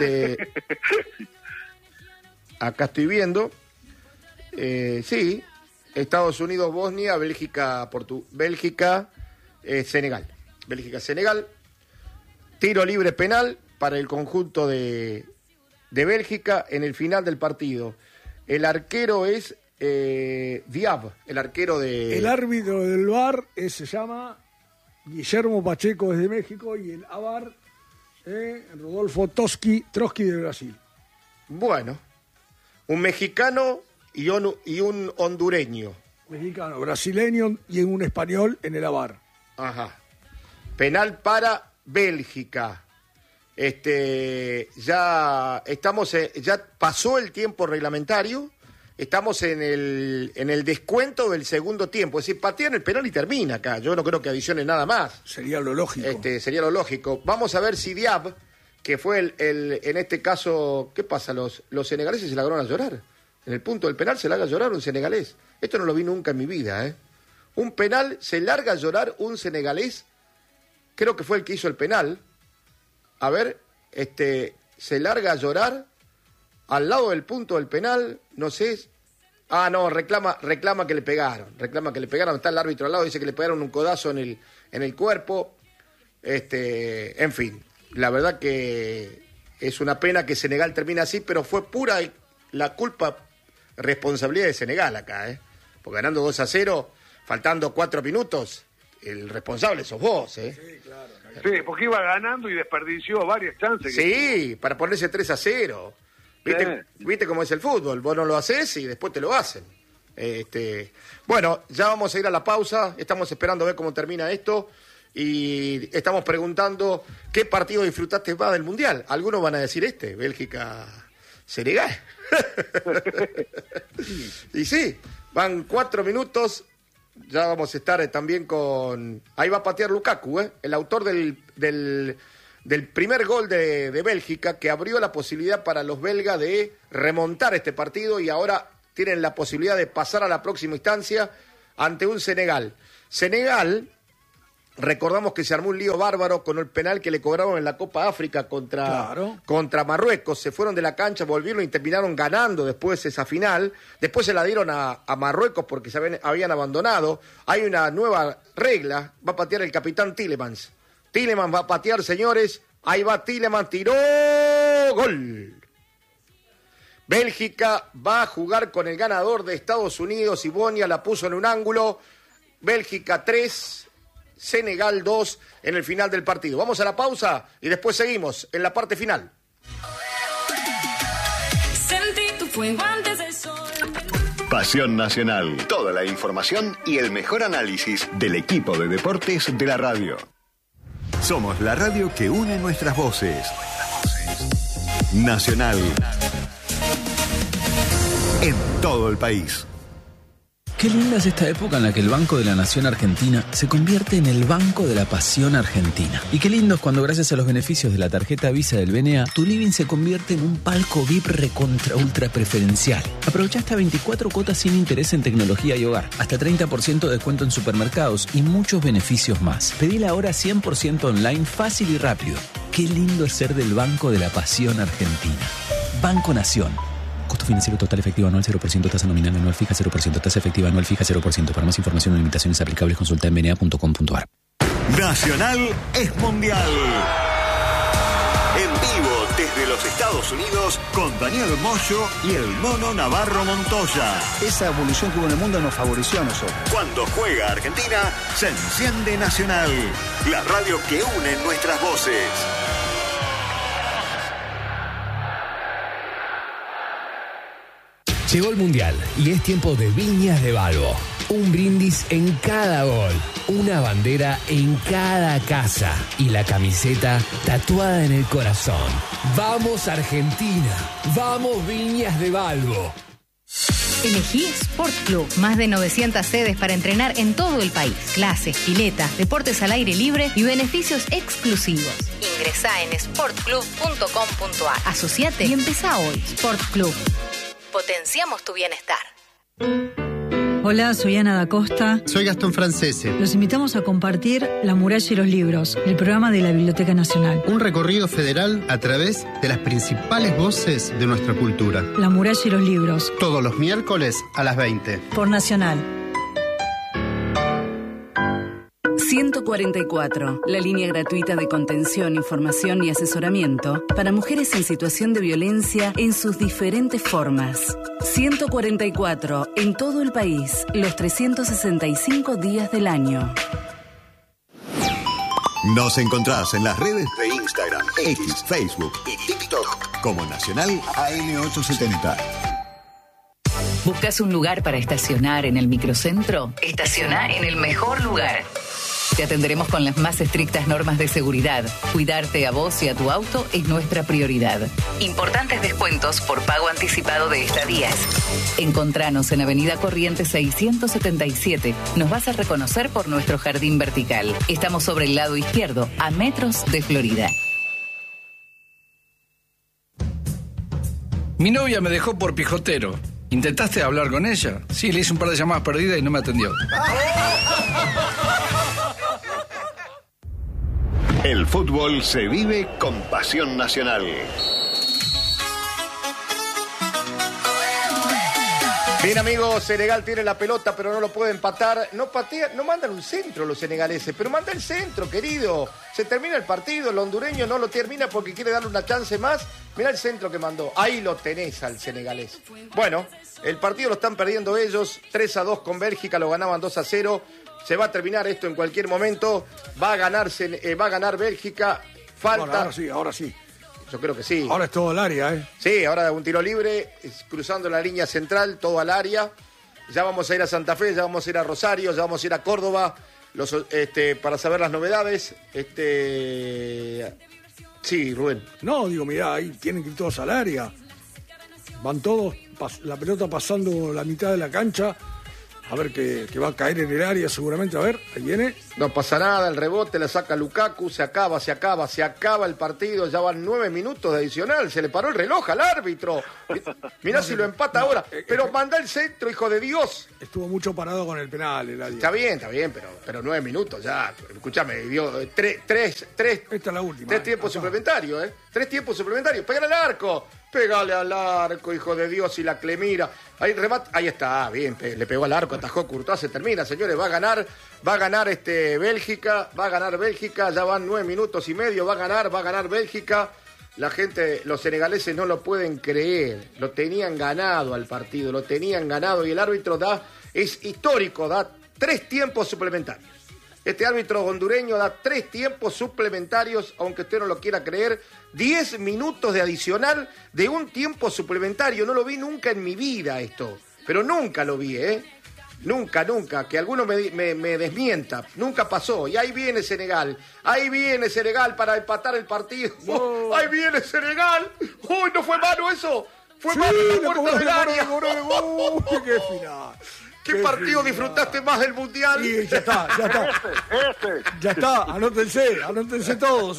acá estoy viendo. Sí, Estados Unidos, Bosnia, Bélgica, Senegal. Bélgica-Senegal. Tiro libre penal para el conjunto de Bélgica en el final del partido. El arquero es Diab, el arquero de... El árbitro del VAR se llama Guillermo Pacheco desde México y el AVAR Rodolfo Trotsky de Brasil. Bueno, un mexicano y un hondureño. Mexicano, brasileño y un español en el AVAR. Ajá. Penal para Bélgica. Ya pasó el tiempo reglamentario. Estamos en el descuento del segundo tiempo. Es decir, patean el penal y termina acá. Yo no creo que adicione nada más. Sería lo lógico. Sería lo lógico. Vamos a ver si Diab, que fue en este caso, ¿qué pasa? Los senegaleses se largaron a llorar. En el punto del penal se larga a llorar un senegalés. Esto no lo vi nunca en mi vida, Un penal, se larga a llorar un senegalés. Creo que fue el que hizo el penal. A ver, se larga a llorar al lado del punto del penal, no sé. No, reclama que le pegaron. Está el árbitro al lado, dice que le pegaron un codazo en el cuerpo. En fin, la verdad que es una pena que Senegal termine así, pero fue pura la responsabilidad de Senegal acá, Porque ganando 2-0, faltando 4 minutos, el responsable sos vos, Sí, claro. Sí, porque iba ganando y desperdició varias chances. Sí, para ponerse 3-0. ¿Viste cómo es el fútbol? Vos no lo haces y después te lo hacen. Bueno, ya vamos a ir a la pausa. Estamos esperando a ver cómo termina esto. Y estamos preguntando qué partido disfrutaste más del Mundial. Algunos van a decir Bélgica Senegal. Y sí, van 4 minutos. Ya vamos a estar también con... Ahí va a patear Lukaku, el autor del primer gol de Bélgica, que abrió la posibilidad para los belgas de remontar este partido y ahora tienen la posibilidad de pasar a la próxima instancia ante un Senegal. Senegal, recordamos que se armó un lío bárbaro con el penal que le cobraron en la Copa África contra Marruecos. Se fueron de la cancha, volvieron y terminaron ganando después esa final. Después se la dieron a Marruecos porque se habían abandonado. Hay una nueva regla, va a patear el capitán Tielemans. Tielemans va a patear, señores. Ahí va Tielemans, tiró, gol. Bélgica va a jugar con el ganador de Estados Unidos y Bonia la puso en un ángulo. Bélgica 3, Senegal 2 en el final del partido. Vamos a la pausa y después seguimos en la parte final. Pasión Nacional. Toda la información y el mejor análisis del equipo de deportes de la radio. Somos la radio que une nuestras voces. Nacional. En todo el país. Qué linda es esta época en la que el Banco de la Nación Argentina se convierte en el Banco de la Pasión Argentina. Y qué lindo es cuando gracias a los beneficios de la tarjeta Visa del BNA, tu living se convierte en un palco VIP recontra ultra preferencial. Aprovecha hasta 24 cuotas sin interés en tecnología y hogar, hasta 30% de descuento en supermercados y muchos beneficios más. Pedila ahora 100% online, fácil y rápido. Qué lindo es ser del Banco de la Pasión Argentina. Banco Nación. Costo financiero total efectivo anual 0%, tasa nominal anual fija 0%, tasa efectiva anual fija 0%. Para más información o limitaciones aplicables consulta en bna.com.ar. Nacional es mundial. En vivo desde los Estados Unidos con Daniel Moyo y el Mono Navarro Montoya. Esa evolución que hubo en el mundo nos favoreció a nosotros. Cuando juega Argentina, se enciende Nacional. La radio que une nuestras voces. Llegó el Mundial y es tiempo de Viñas de Balbo. Un brindis en cada gol, una bandera en cada casa y la camiseta tatuada en el corazón. ¡Vamos Argentina! ¡Vamos Viñas de Balbo! Elegí Sport Club. Más de 900 sedes para entrenar en todo el país. Clases, piletas, deportes al aire libre y beneficios exclusivos. Ingresá en sportclub.com.ar. Asociate y empezá hoy. Sport Club. Potenciamos tu bienestar. Hola, soy Ana da Costa. Soy Gastón Francese. Los invitamos a compartir La Muralla y los Libros, el programa de la Biblioteca Nacional. Un recorrido federal a través de las principales voces de nuestra cultura. La Muralla y los Libros. Todos los miércoles a las 20. Por Nacional. 144, la línea gratuita de contención, información y asesoramiento para mujeres en situación de violencia en sus diferentes formas. 144, en todo el país, los 365 días del año. Nos encontrás en las redes de Instagram, X, Facebook y TikTok como Nacional AM870. ¿Buscas un lugar para estacionar en el microcentro? Estaciona en el mejor lugar. Te atenderemos con las más estrictas normas de seguridad. Cuidarte a vos y a tu auto es nuestra prioridad. Importantes descuentos por pago anticipado de estadías. Encontranos en Avenida Corrientes 677. Nos vas a reconocer por nuestro jardín vertical. Estamos sobre el lado izquierdo, a metros de Florida. Mi novia me dejó por pijotero. ¿Intentaste hablar con ella? Sí, le hice un par de llamadas perdidas y no me atendió. El fútbol se vive con Pasión Nacional. Bien, amigos, Senegal tiene la pelota, pero no lo puede empatar. No patea, no mandan un centro los senegaleses, pero manda el centro, querido. Se termina el partido, el hondureño no lo termina porque quiere darle una chance más. Mirá el centro que mandó. Ahí lo tenés al senegalés. Bueno, el partido lo están perdiendo ellos. 3-2 con Bélgica, lo ganaban 2-0. Se va a terminar esto en cualquier momento. Va a ganar Bélgica. Falta. Ahora sí. Yo creo que sí. Ahora es todo el área, ¿eh? Sí, ahora un tiro libre, cruzando la línea central, todo al área. Ya vamos a ir a Santa Fe, ya vamos a ir a Rosario, ya vamos a ir a Córdoba, para saber las novedades. Sí, Rubén. No, digo, mirá, ahí tienen que ir todos al área. van todos, la pelota pasando la mitad de la cancha, a ver que va a caer en el área seguramente, a ver, ahí viene. No pasa nada, el rebote la saca Lukaku, se acaba el partido, ya van 9 minutos de adicional, se le paró el reloj al árbitro. Mirá si lo empata ahora, pero manda el centro, hijo de Dios. Estuvo mucho parado con el penal, Eladio. Está bien, pero 9 minutos ya, escúchame, dio tres esta es la última. 3 tiempos suplementarios, 3 tiempos suplementarios, pégale al arco, hijo de Dios, y la Clemira. Ahí remate, ahí está, bien, le pegó al arco, atajó Courtois, se termina, señores, va a ganar Bélgica, ya van 9 minutos y medio, va a ganar Bélgica. La gente, los senegaleses no lo pueden creer, lo tenían ganado al partido, y el árbitro es histórico, da 3 tiempos suplementarios. Este árbitro hondureño da 3 tiempos suplementarios, aunque usted no lo quiera creer, 10 minutos de adicional de un tiempo suplementario. No lo vi nunca en mi vida esto, pero nunca lo vi, Nunca, que alguno me desmienta. Nunca pasó. Y ahí viene Senegal para empatar el partido. No. Ahí viene Senegal. ¡Uy, no fue mano eso! ¡Fue mano en la puerta del área! ¡Qué final! ¿Qué partido disfrutaste más del Mundial? Sí, ya está. Ya está, anótense todos,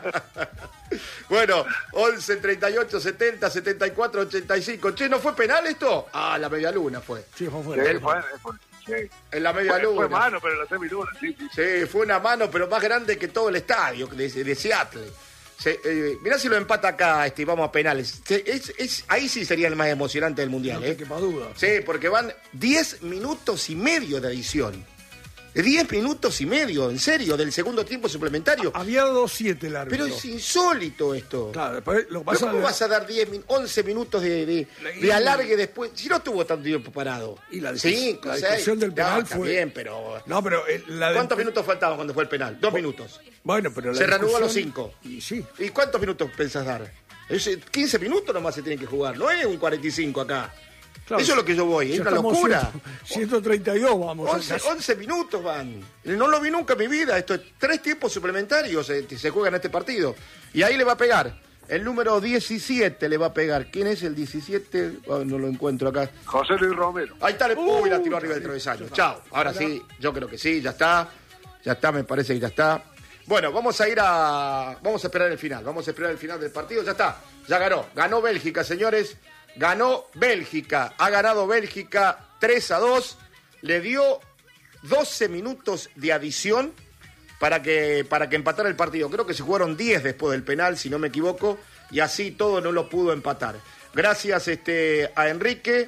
Bueno, 11, 38, 70, 74, 85. Che, ¿no fue penal esto? Ah, la media luna fue. Sí, fue. Sí. En la media luna. Fue mano, pero en la semiluna, sí. Sí, fue una mano, pero más grande que todo el estadio de Seattle. Mirá si lo empata acá, vamos a penales. Ahí sí sería el más emocionante del Mundial. No te quepa duda. Sí, porque van 10 minutos y medio de adición. 10 minutos y medio, en serio, del segundo tiempo suplementario. Había 2-7 el árbitro. Pero es insólito esto. Claro, después lo que pasa. ¿Cómo vas a dar 11 minutos de alargue después? Si no tuvo tanto tiempo parado. Y la discusión del penal fue. Bien, pero. No, pero ¿cuántos minutos faltaban cuando fue el penal? 2 minutos. Bueno, pero se reanudó a los 5. Y sí. ¿Y cuántos minutos pensás dar? 15 minutos nomás se tienen que jugar, no es un 45 acá. Claro, eso es lo que yo voy, es una locura. 132 vamos. 11 minutos van. No lo vi nunca en mi vida. Esto es 3 tiempos suplementarios se juega en este partido. Y ahí le va a pegar. El número 17 le va a pegar. ¿Quién es el 17? Oh, no lo encuentro acá. José Luis Romero. Ahí está, uy, la tiró arriba del travesaño. Chao. Ahora sí, yo creo que sí, ya está. Ya está, me parece que ya está. Bueno, vamos a esperar el final. Vamos a esperar el final del partido. Ya está. Ya ganó Bélgica, señores. Ganó Bélgica, ha ganado Bélgica 3-2, le dio 12 minutos de adición para que empatara el partido. Creo que se jugaron 10 después del penal, si no me equivoco, y así todo no lo pudo empatar. Gracias a Enrique.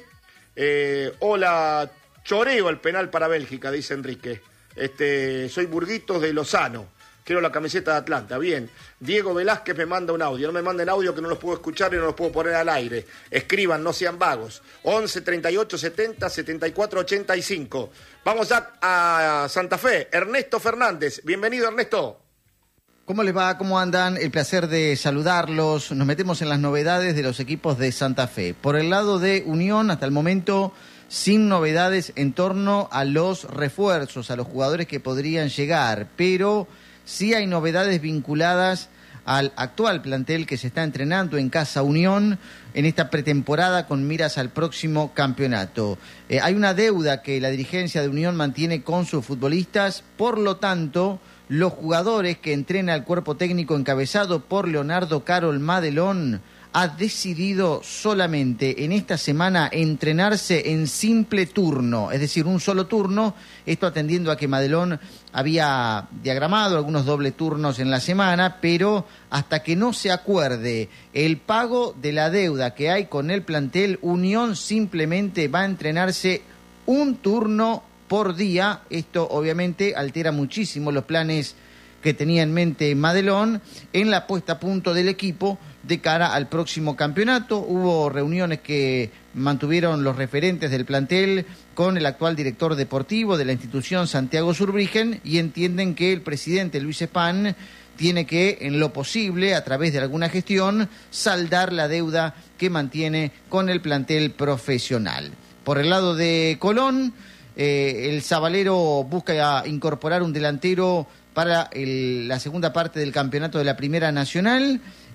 Hola, choreo el penal para Bélgica, dice Enrique. Soy Burguitos de Lozano. Quiero la camiseta de Atlanta. Bien. Diego Velázquez me manda un audio. No me manden audio que no los puedo escuchar y no los puedo poner al aire. Escriban, no sean vagos. 11 38 70 74 85. Vamos ya a Santa Fe. Ernesto Fernández. Bienvenido, Ernesto. ¿Cómo les va? ¿Cómo andan? El placer de saludarlos. Nos metemos en las novedades de los equipos de Santa Fe. Por el lado de Unión, hasta el momento, sin novedades en torno a los refuerzos, a los jugadores que podrían llegar, pero sí hay novedades vinculadas al actual plantel que se está entrenando en Casa Unión en esta pretemporada con miras al próximo campeonato. Hay una deuda que la dirigencia de Unión mantiene con sus futbolistas, por lo tanto, los jugadores que entrena el cuerpo técnico encabezado por Leonardo Carol Madelón ha decidido solamente en esta semana entrenarse en simple turno, es decir, un solo turno, esto atendiendo a que Madelón había diagramado algunos doble turnos en la semana, pero hasta que no se acuerde el pago de la deuda que hay con el plantel, Unión simplemente va a entrenarse un turno por día. Esto obviamente altera muchísimo los planes que tenía en mente Madelón en la puesta a punto del equipo de cara al próximo campeonato. Hubo reuniones que mantuvieron los referentes del plantel con el actual director deportivo de la institución, Santiago Zurbriggen, y entienden que el presidente Luis Span tiene que, en lo posible, a través de alguna gestión, saldar la deuda que mantiene con el plantel profesional. Por el lado de Colón, el Zabalero busca incorporar un delantero para la segunda parte del campeonato de la Primera Nacional.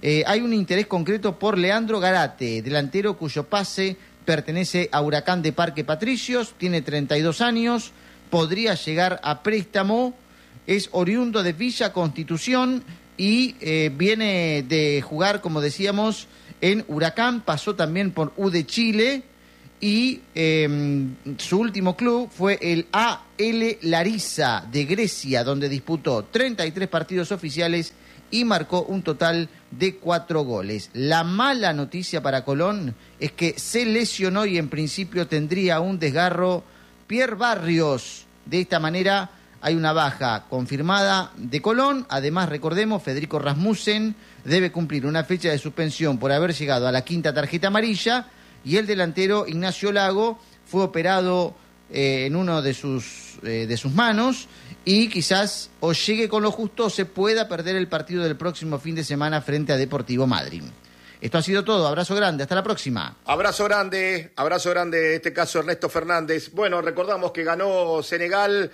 Hay un interés concreto por Leandro Garate, delantero cuyo pase pertenece a Huracán de Parque Patricios, tiene 32 años, podría llegar a préstamo, es oriundo de Villa Constitución y viene de jugar, como decíamos, en Huracán, pasó también por U de Chile y su último club fue el AL Larissa de Grecia, donde disputó 33 partidos oficiales y marcó un total de 4 goles. La mala noticia para Colón es que se lesionó y en principio tendría un desgarro Pierre Barrios. De esta manera hay una baja confirmada de Colón. Además, recordemos, Federico Rasmussen debe cumplir una fecha de suspensión por haber llegado a la 5ª tarjeta amarilla y el delantero Ignacio Lago fue operado en uno de sus manos y quizás o llegue con lo justo o se pueda perder el partido del próximo fin de semana frente a Deportivo Madryn. Esto ha sido todo. Abrazo grande. Hasta la próxima. Abrazo grande. En este caso Ernesto Fernández. Bueno, recordamos que ganó Senegal.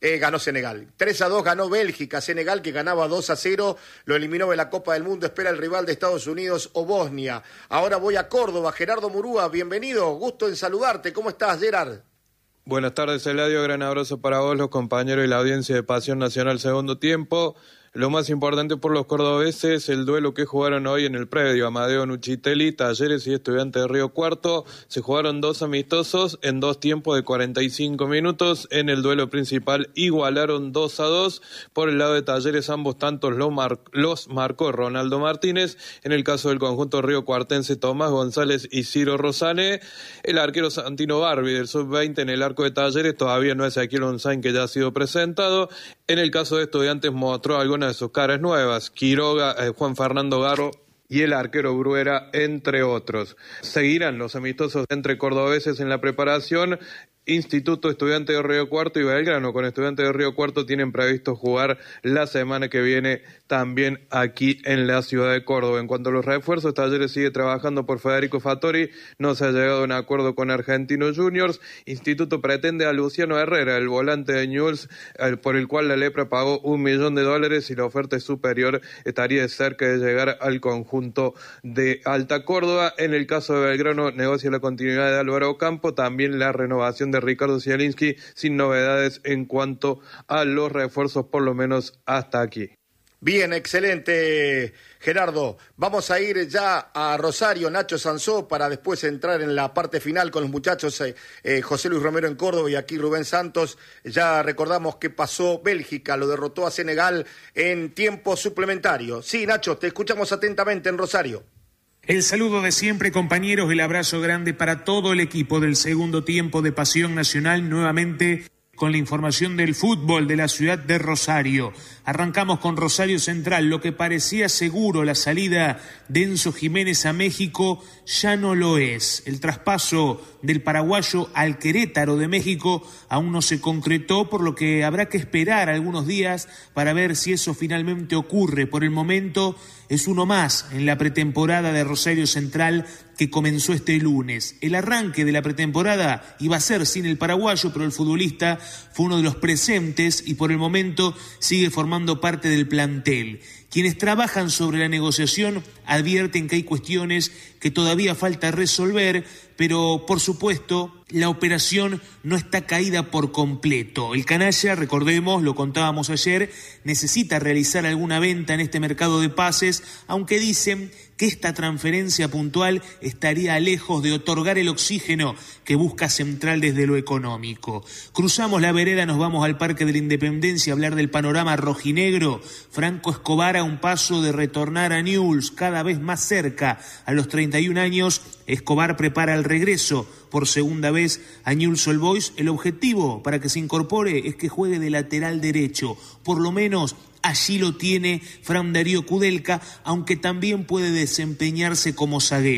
3-2 ganó Bélgica. Senegal, que ganaba 2-0, lo eliminó de la Copa del Mundo. Espera el rival de Estados Unidos o Bosnia. Ahora voy a Córdoba. Gerardo Murúa, bienvenido. Gusto en saludarte. ¿Cómo estás, Gerard? Buenas tardes, Eladio. Gran abrazo para vos, los compañeros y la audiencia de Pasión Nacional Segundo Tiempo. Lo más importante por los cordobeses, el duelo que jugaron hoy en el predio. Amadeo Nuchitelli, Talleres y Estudiantes de Río Cuarto. Se jugaron 2 amistosos en 2 tiempos de 45 minutos. En el duelo principal igualaron 2-2. Por el lado de Talleres, ambos tantos los marcó Ronaldo Martínez. En el caso del conjunto riocuartense, Tomás González y Ciro Rosane. El arquero Santino Barbi del Sub-20 en el arco de Talleres todavía no es Ezequiel Onzain, que ya ha sido presentado. En el caso de Estudiantes mostró algunas de sus caras nuevas, Quiroga, Juan Fernando Garro y el arquero Bruera, entre otros. Seguirán los amistosos entre cordobeses en la preparación. Instituto, Estudiantes de Río Cuarto y Belgrano con Estudiantes de Río Cuarto tienen previsto jugar la semana que viene también aquí en la ciudad de Córdoba. En cuanto a los refuerzos, Talleres sigue trabajando por Federico Fattori, no se ha llegado a un acuerdo con Argentinos Juniors. Instituto pretende a Luciano Herrera, el volante de Newell's, por el cual la Lepra pagó $1 millón y la oferta es superior, estaría cerca de llegar al conjunto de Alta Córdoba. En el caso de Belgrano, negocia la continuidad de Álvaro Ocampo, también la renovación de Ricardo Zielinski, sin novedades en cuanto a los refuerzos, por lo menos hasta aquí. Bien, excelente, Gerardo. Vamos a ir ya a Rosario, Nacho Sansó, para después entrar en la parte final con los muchachos José Luis Romero en Córdoba y aquí Rubén Santos. Ya recordamos que pasó Bélgica, lo derrotó a Senegal en tiempo suplementario. Sí, Nacho, te escuchamos atentamente en Rosario. El saludo de siempre, compañeros, el abrazo grande para todo el equipo del segundo tiempo de Pasión Nacional, nuevamente con la información del fútbol de la ciudad de Rosario. Arrancamos con Rosario Central. Lo que parecía seguro, la salida de Enzo Jiménez a México, ya no lo es. El traspaso del paraguayo al Querétaro de México aún no se concretó, por lo que habrá que esperar algunos días para ver si eso finalmente ocurre. Por el momento es uno más en la pretemporada de Rosario Central que comenzó este lunes. El arranque de la pretemporada iba a ser sin el paraguayo, pero el futbolista fue uno de los presentes y por el momento sigue formando parte del plantel. Quienes trabajan sobre la negociación advierten que hay cuestiones que todavía falta resolver, pero por supuesto la operación no está caída por completo. El canalla, recordemos, lo contábamos ayer, necesita realizar alguna venta en este mercado de pases, aunque dicen que esta transferencia puntual estaría lejos de otorgar el oxígeno que busca Central desde lo económico. Cruzamos la vereda, nos vamos al Parque de la Independencia a hablar del panorama rojinegro. Franco Escobar a un paso de retornar a Newell's, cada vez más cerca. A los 31 años, Escobar prepara el regreso por segunda vez a Newell's Old Boys. El objetivo para que se incorpore es que juegue de lateral derecho. Por lo menos allí lo tiene Fran Darío Kudelka, aunque también puede desempeñarse como zaguero.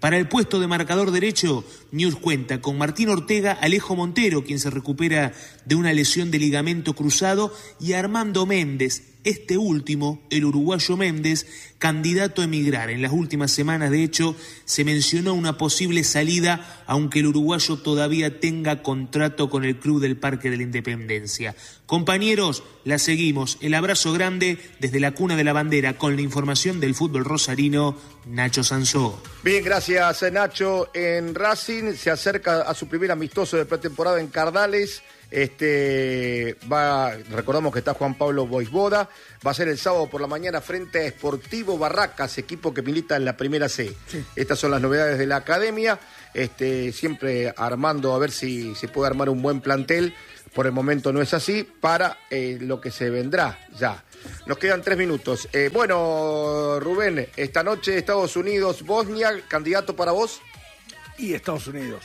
Para el puesto de marcador derecho, News cuenta con Martín Ortega, Alejo Montero, quien se recupera de una lesión de ligamento cruzado, y Armando Méndez, este último, el uruguayo Méndez, candidato a emigrar. En las últimas semanas, de hecho, se mencionó una posible salida, aunque el uruguayo todavía tenga contrato con el Club del Parque de la Independencia. Compañeros, la seguimos. El abrazo grande desde la cuna de la bandera con la información del fútbol rosarino, Nacho Sansó. Bien, gracias Nacho. En Racing se acerca a su primer amistoso de pretemporada en Cardales. Recordamos que está Juan Pablo Boisboda, va a ser el sábado por la mañana frente a Sportivo Barracas, equipo que milita en la Primera C. Sí. Estas son las novedades de la academia, siempre armando a ver si se puede armar un buen plantel. Por el momento no es así, para lo que se vendrá ya. Nos quedan 3 minutos. Bueno, Rubén, esta noche Estados Unidos, Bosnia, ¿candidato para vos? Y Estados Unidos.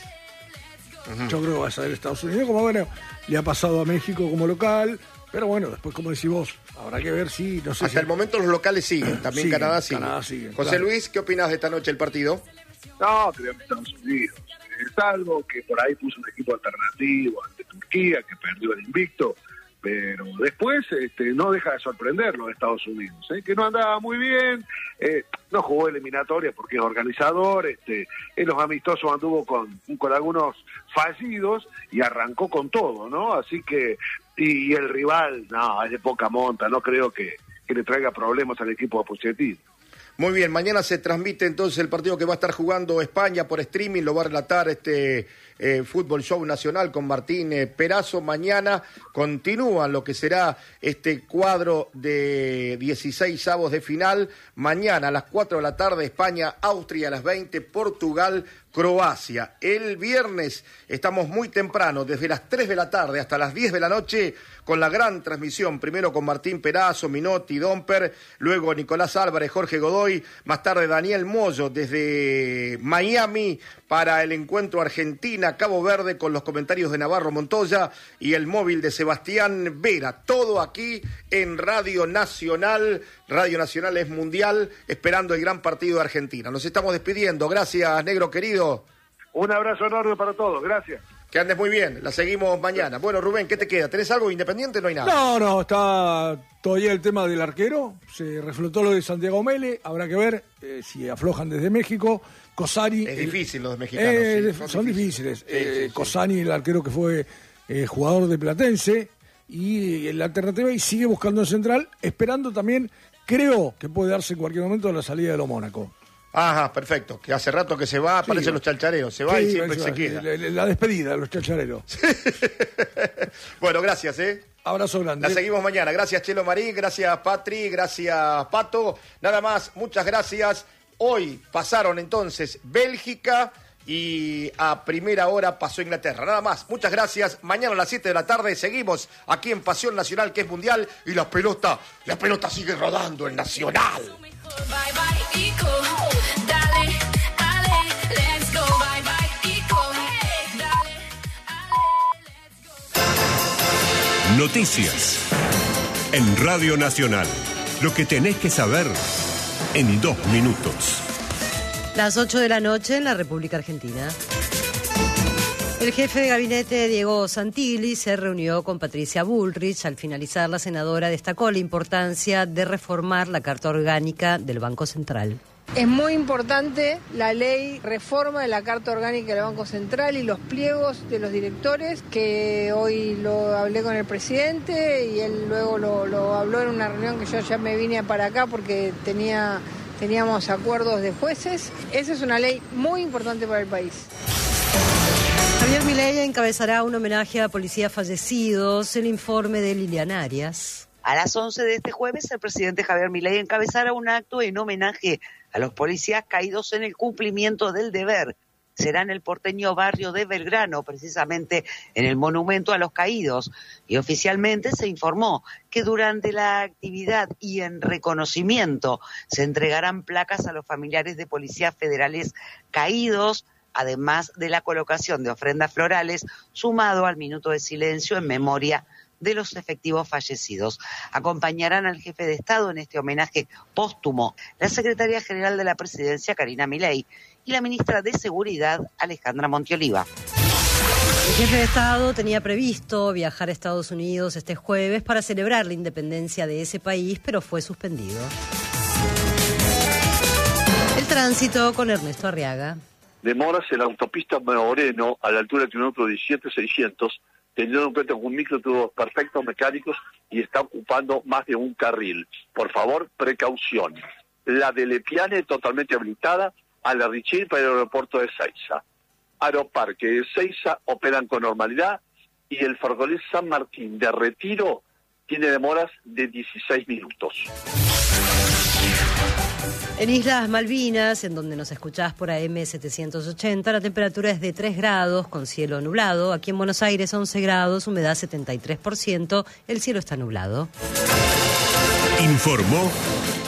Yo creo que va a ser Estados Unidos, como bueno, le ha pasado a México como local, pero bueno, después como decís vos, habrá que ver si, no sé. Hasta el momento los locales siguen, también Canadá sigue. José claro. Luis, ¿qué opinas de esta noche el partido? No, creo que Estados Unidos. Salvo que por ahí puso un equipo alternativo ante Turquía, que perdió el invicto, pero después no deja de sorprenderlo de Estados Unidos, que no andaba muy bien, no jugó eliminatoria porque es organizador, en los amistosos anduvo con algunos fallidos y arrancó con todo, ¿no? Así que, y el rival, no, es de poca monta, no creo que le traiga problemas al equipo de Pochettino. Muy bien, mañana se transmite entonces el partido que va a estar jugando España por streaming, lo va a relatar Fútbol Show Nacional con Martín Perazo. Mañana continúa lo que será este cuadro de 16 avos de final. Mañana a las 4 de la tarde España, Austria a las 20, Portugal, Croacia. El viernes estamos muy temprano, desde las 3 de la tarde hasta las 10 de la noche, con la gran transmisión, primero con Martín Perazo, Minotti, Domper, luego Nicolás Álvarez, Jorge Godoy, más tarde Daniel Moyo desde Miami para el encuentro Argentina-Cabo Verde con los comentarios de Navarro Montoya y el móvil de Sebastián Vera. Todo aquí en Radio Nacional. Radio Nacional es mundial, esperando el gran partido de Argentina. Nos estamos despidiendo. Gracias, negro querido. Un abrazo enorme para todos. Gracias. Que andes muy bien, la seguimos mañana. Bueno, Rubén, ¿qué te queda? ¿Tenés algo Independiente? No hay nada. No, está todavía el tema del arquero. Se reflotó lo de Santiago Mele. Habrá que ver si aflojan desde México. Cosani. Es difícil los mexicanos. Sí, son difíciles. Sí. Cosani, el arquero que fue jugador de Platense. Y la alternativa, y sigue buscando el central, esperando también, creo que puede darse en cualquier momento la salida de lo Mónaco. Ajá, perfecto. Que hace rato que se va, aparecen los chalchareros. Se va y siempre se queda. La despedida de los chalchareros. Bueno, gracias, Abrazo grande. La seguimos mañana. Gracias, Chelo Marín. Gracias, Patri. Gracias, Pato. Nada más, muchas gracias. Hoy pasaron entonces Bélgica y a primera hora pasó Inglaterra. Nada más, muchas gracias. Mañana a las 7 de la tarde seguimos aquí en Pasión Nacional, que es mundial, y la pelota sigue rodando en Nacional. Noticias en Radio Nacional. Lo que tenés que saber en 2 minutos. Las 8 de la noche en la República Argentina. El jefe de gabinete, Diego Santilli, se reunió con Patricia Bullrich. Al finalizar, la senadora destacó la importancia de reformar la Carta Orgánica del Banco Central. Es muy importante la ley reforma de la Carta Orgánica del Banco Central y los pliegos de los directores, que hoy lo hablé con el presidente y él luego lo habló en una reunión que yo ya me vine para acá porque teníamos acuerdos de jueces. Esa es una ley muy importante para el país. Javier Milei encabezará un homenaje a policías fallecidos. El informe de Lilian Arias. A las 11 de este jueves, el presidente Javier Milei encabezará un acto en homenaje a los policías caídos en el cumplimiento del deber. Será en el porteño barrio de Belgrano, precisamente en el monumento a los caídos. Y oficialmente se informó que durante la actividad y en reconocimiento se entregarán placas a los familiares de policías federales caídos, además de la colocación de ofrendas florales, sumado al minuto de silencio en memoria de los efectivos fallecidos. Acompañarán al jefe de Estado en este homenaje póstumo la secretaria general de la Presidencia, Karina Milei, y la ministra de Seguridad, Alejandra Montioliva. El jefe de Estado tenía previsto viajar a Estados Unidos este jueves para celebrar la independencia de ese país, pero fue suspendido. El tránsito con Ernesto Arriaga. Demoras en la autopista Moreno a la altura del kilómetro 17,600, teniendo en cuenta que un micro tuvo perfectos mecánicos y está ocupando más de un carril. Por favor, precaución. La de Lepiane totalmente habilitada, a la Richil para el aeropuerto de Ezeiza. Aeroparque de Ezeiza operan con normalidad y el ferrocarril San Martín de Retiro tiene demoras de 16 minutos. En Islas Malvinas, en donde nos escuchás por AM 780, la temperatura es de 3 grados con cielo nublado. Aquí en Buenos Aires 11 grados, humedad 73%, el cielo está nublado. Informó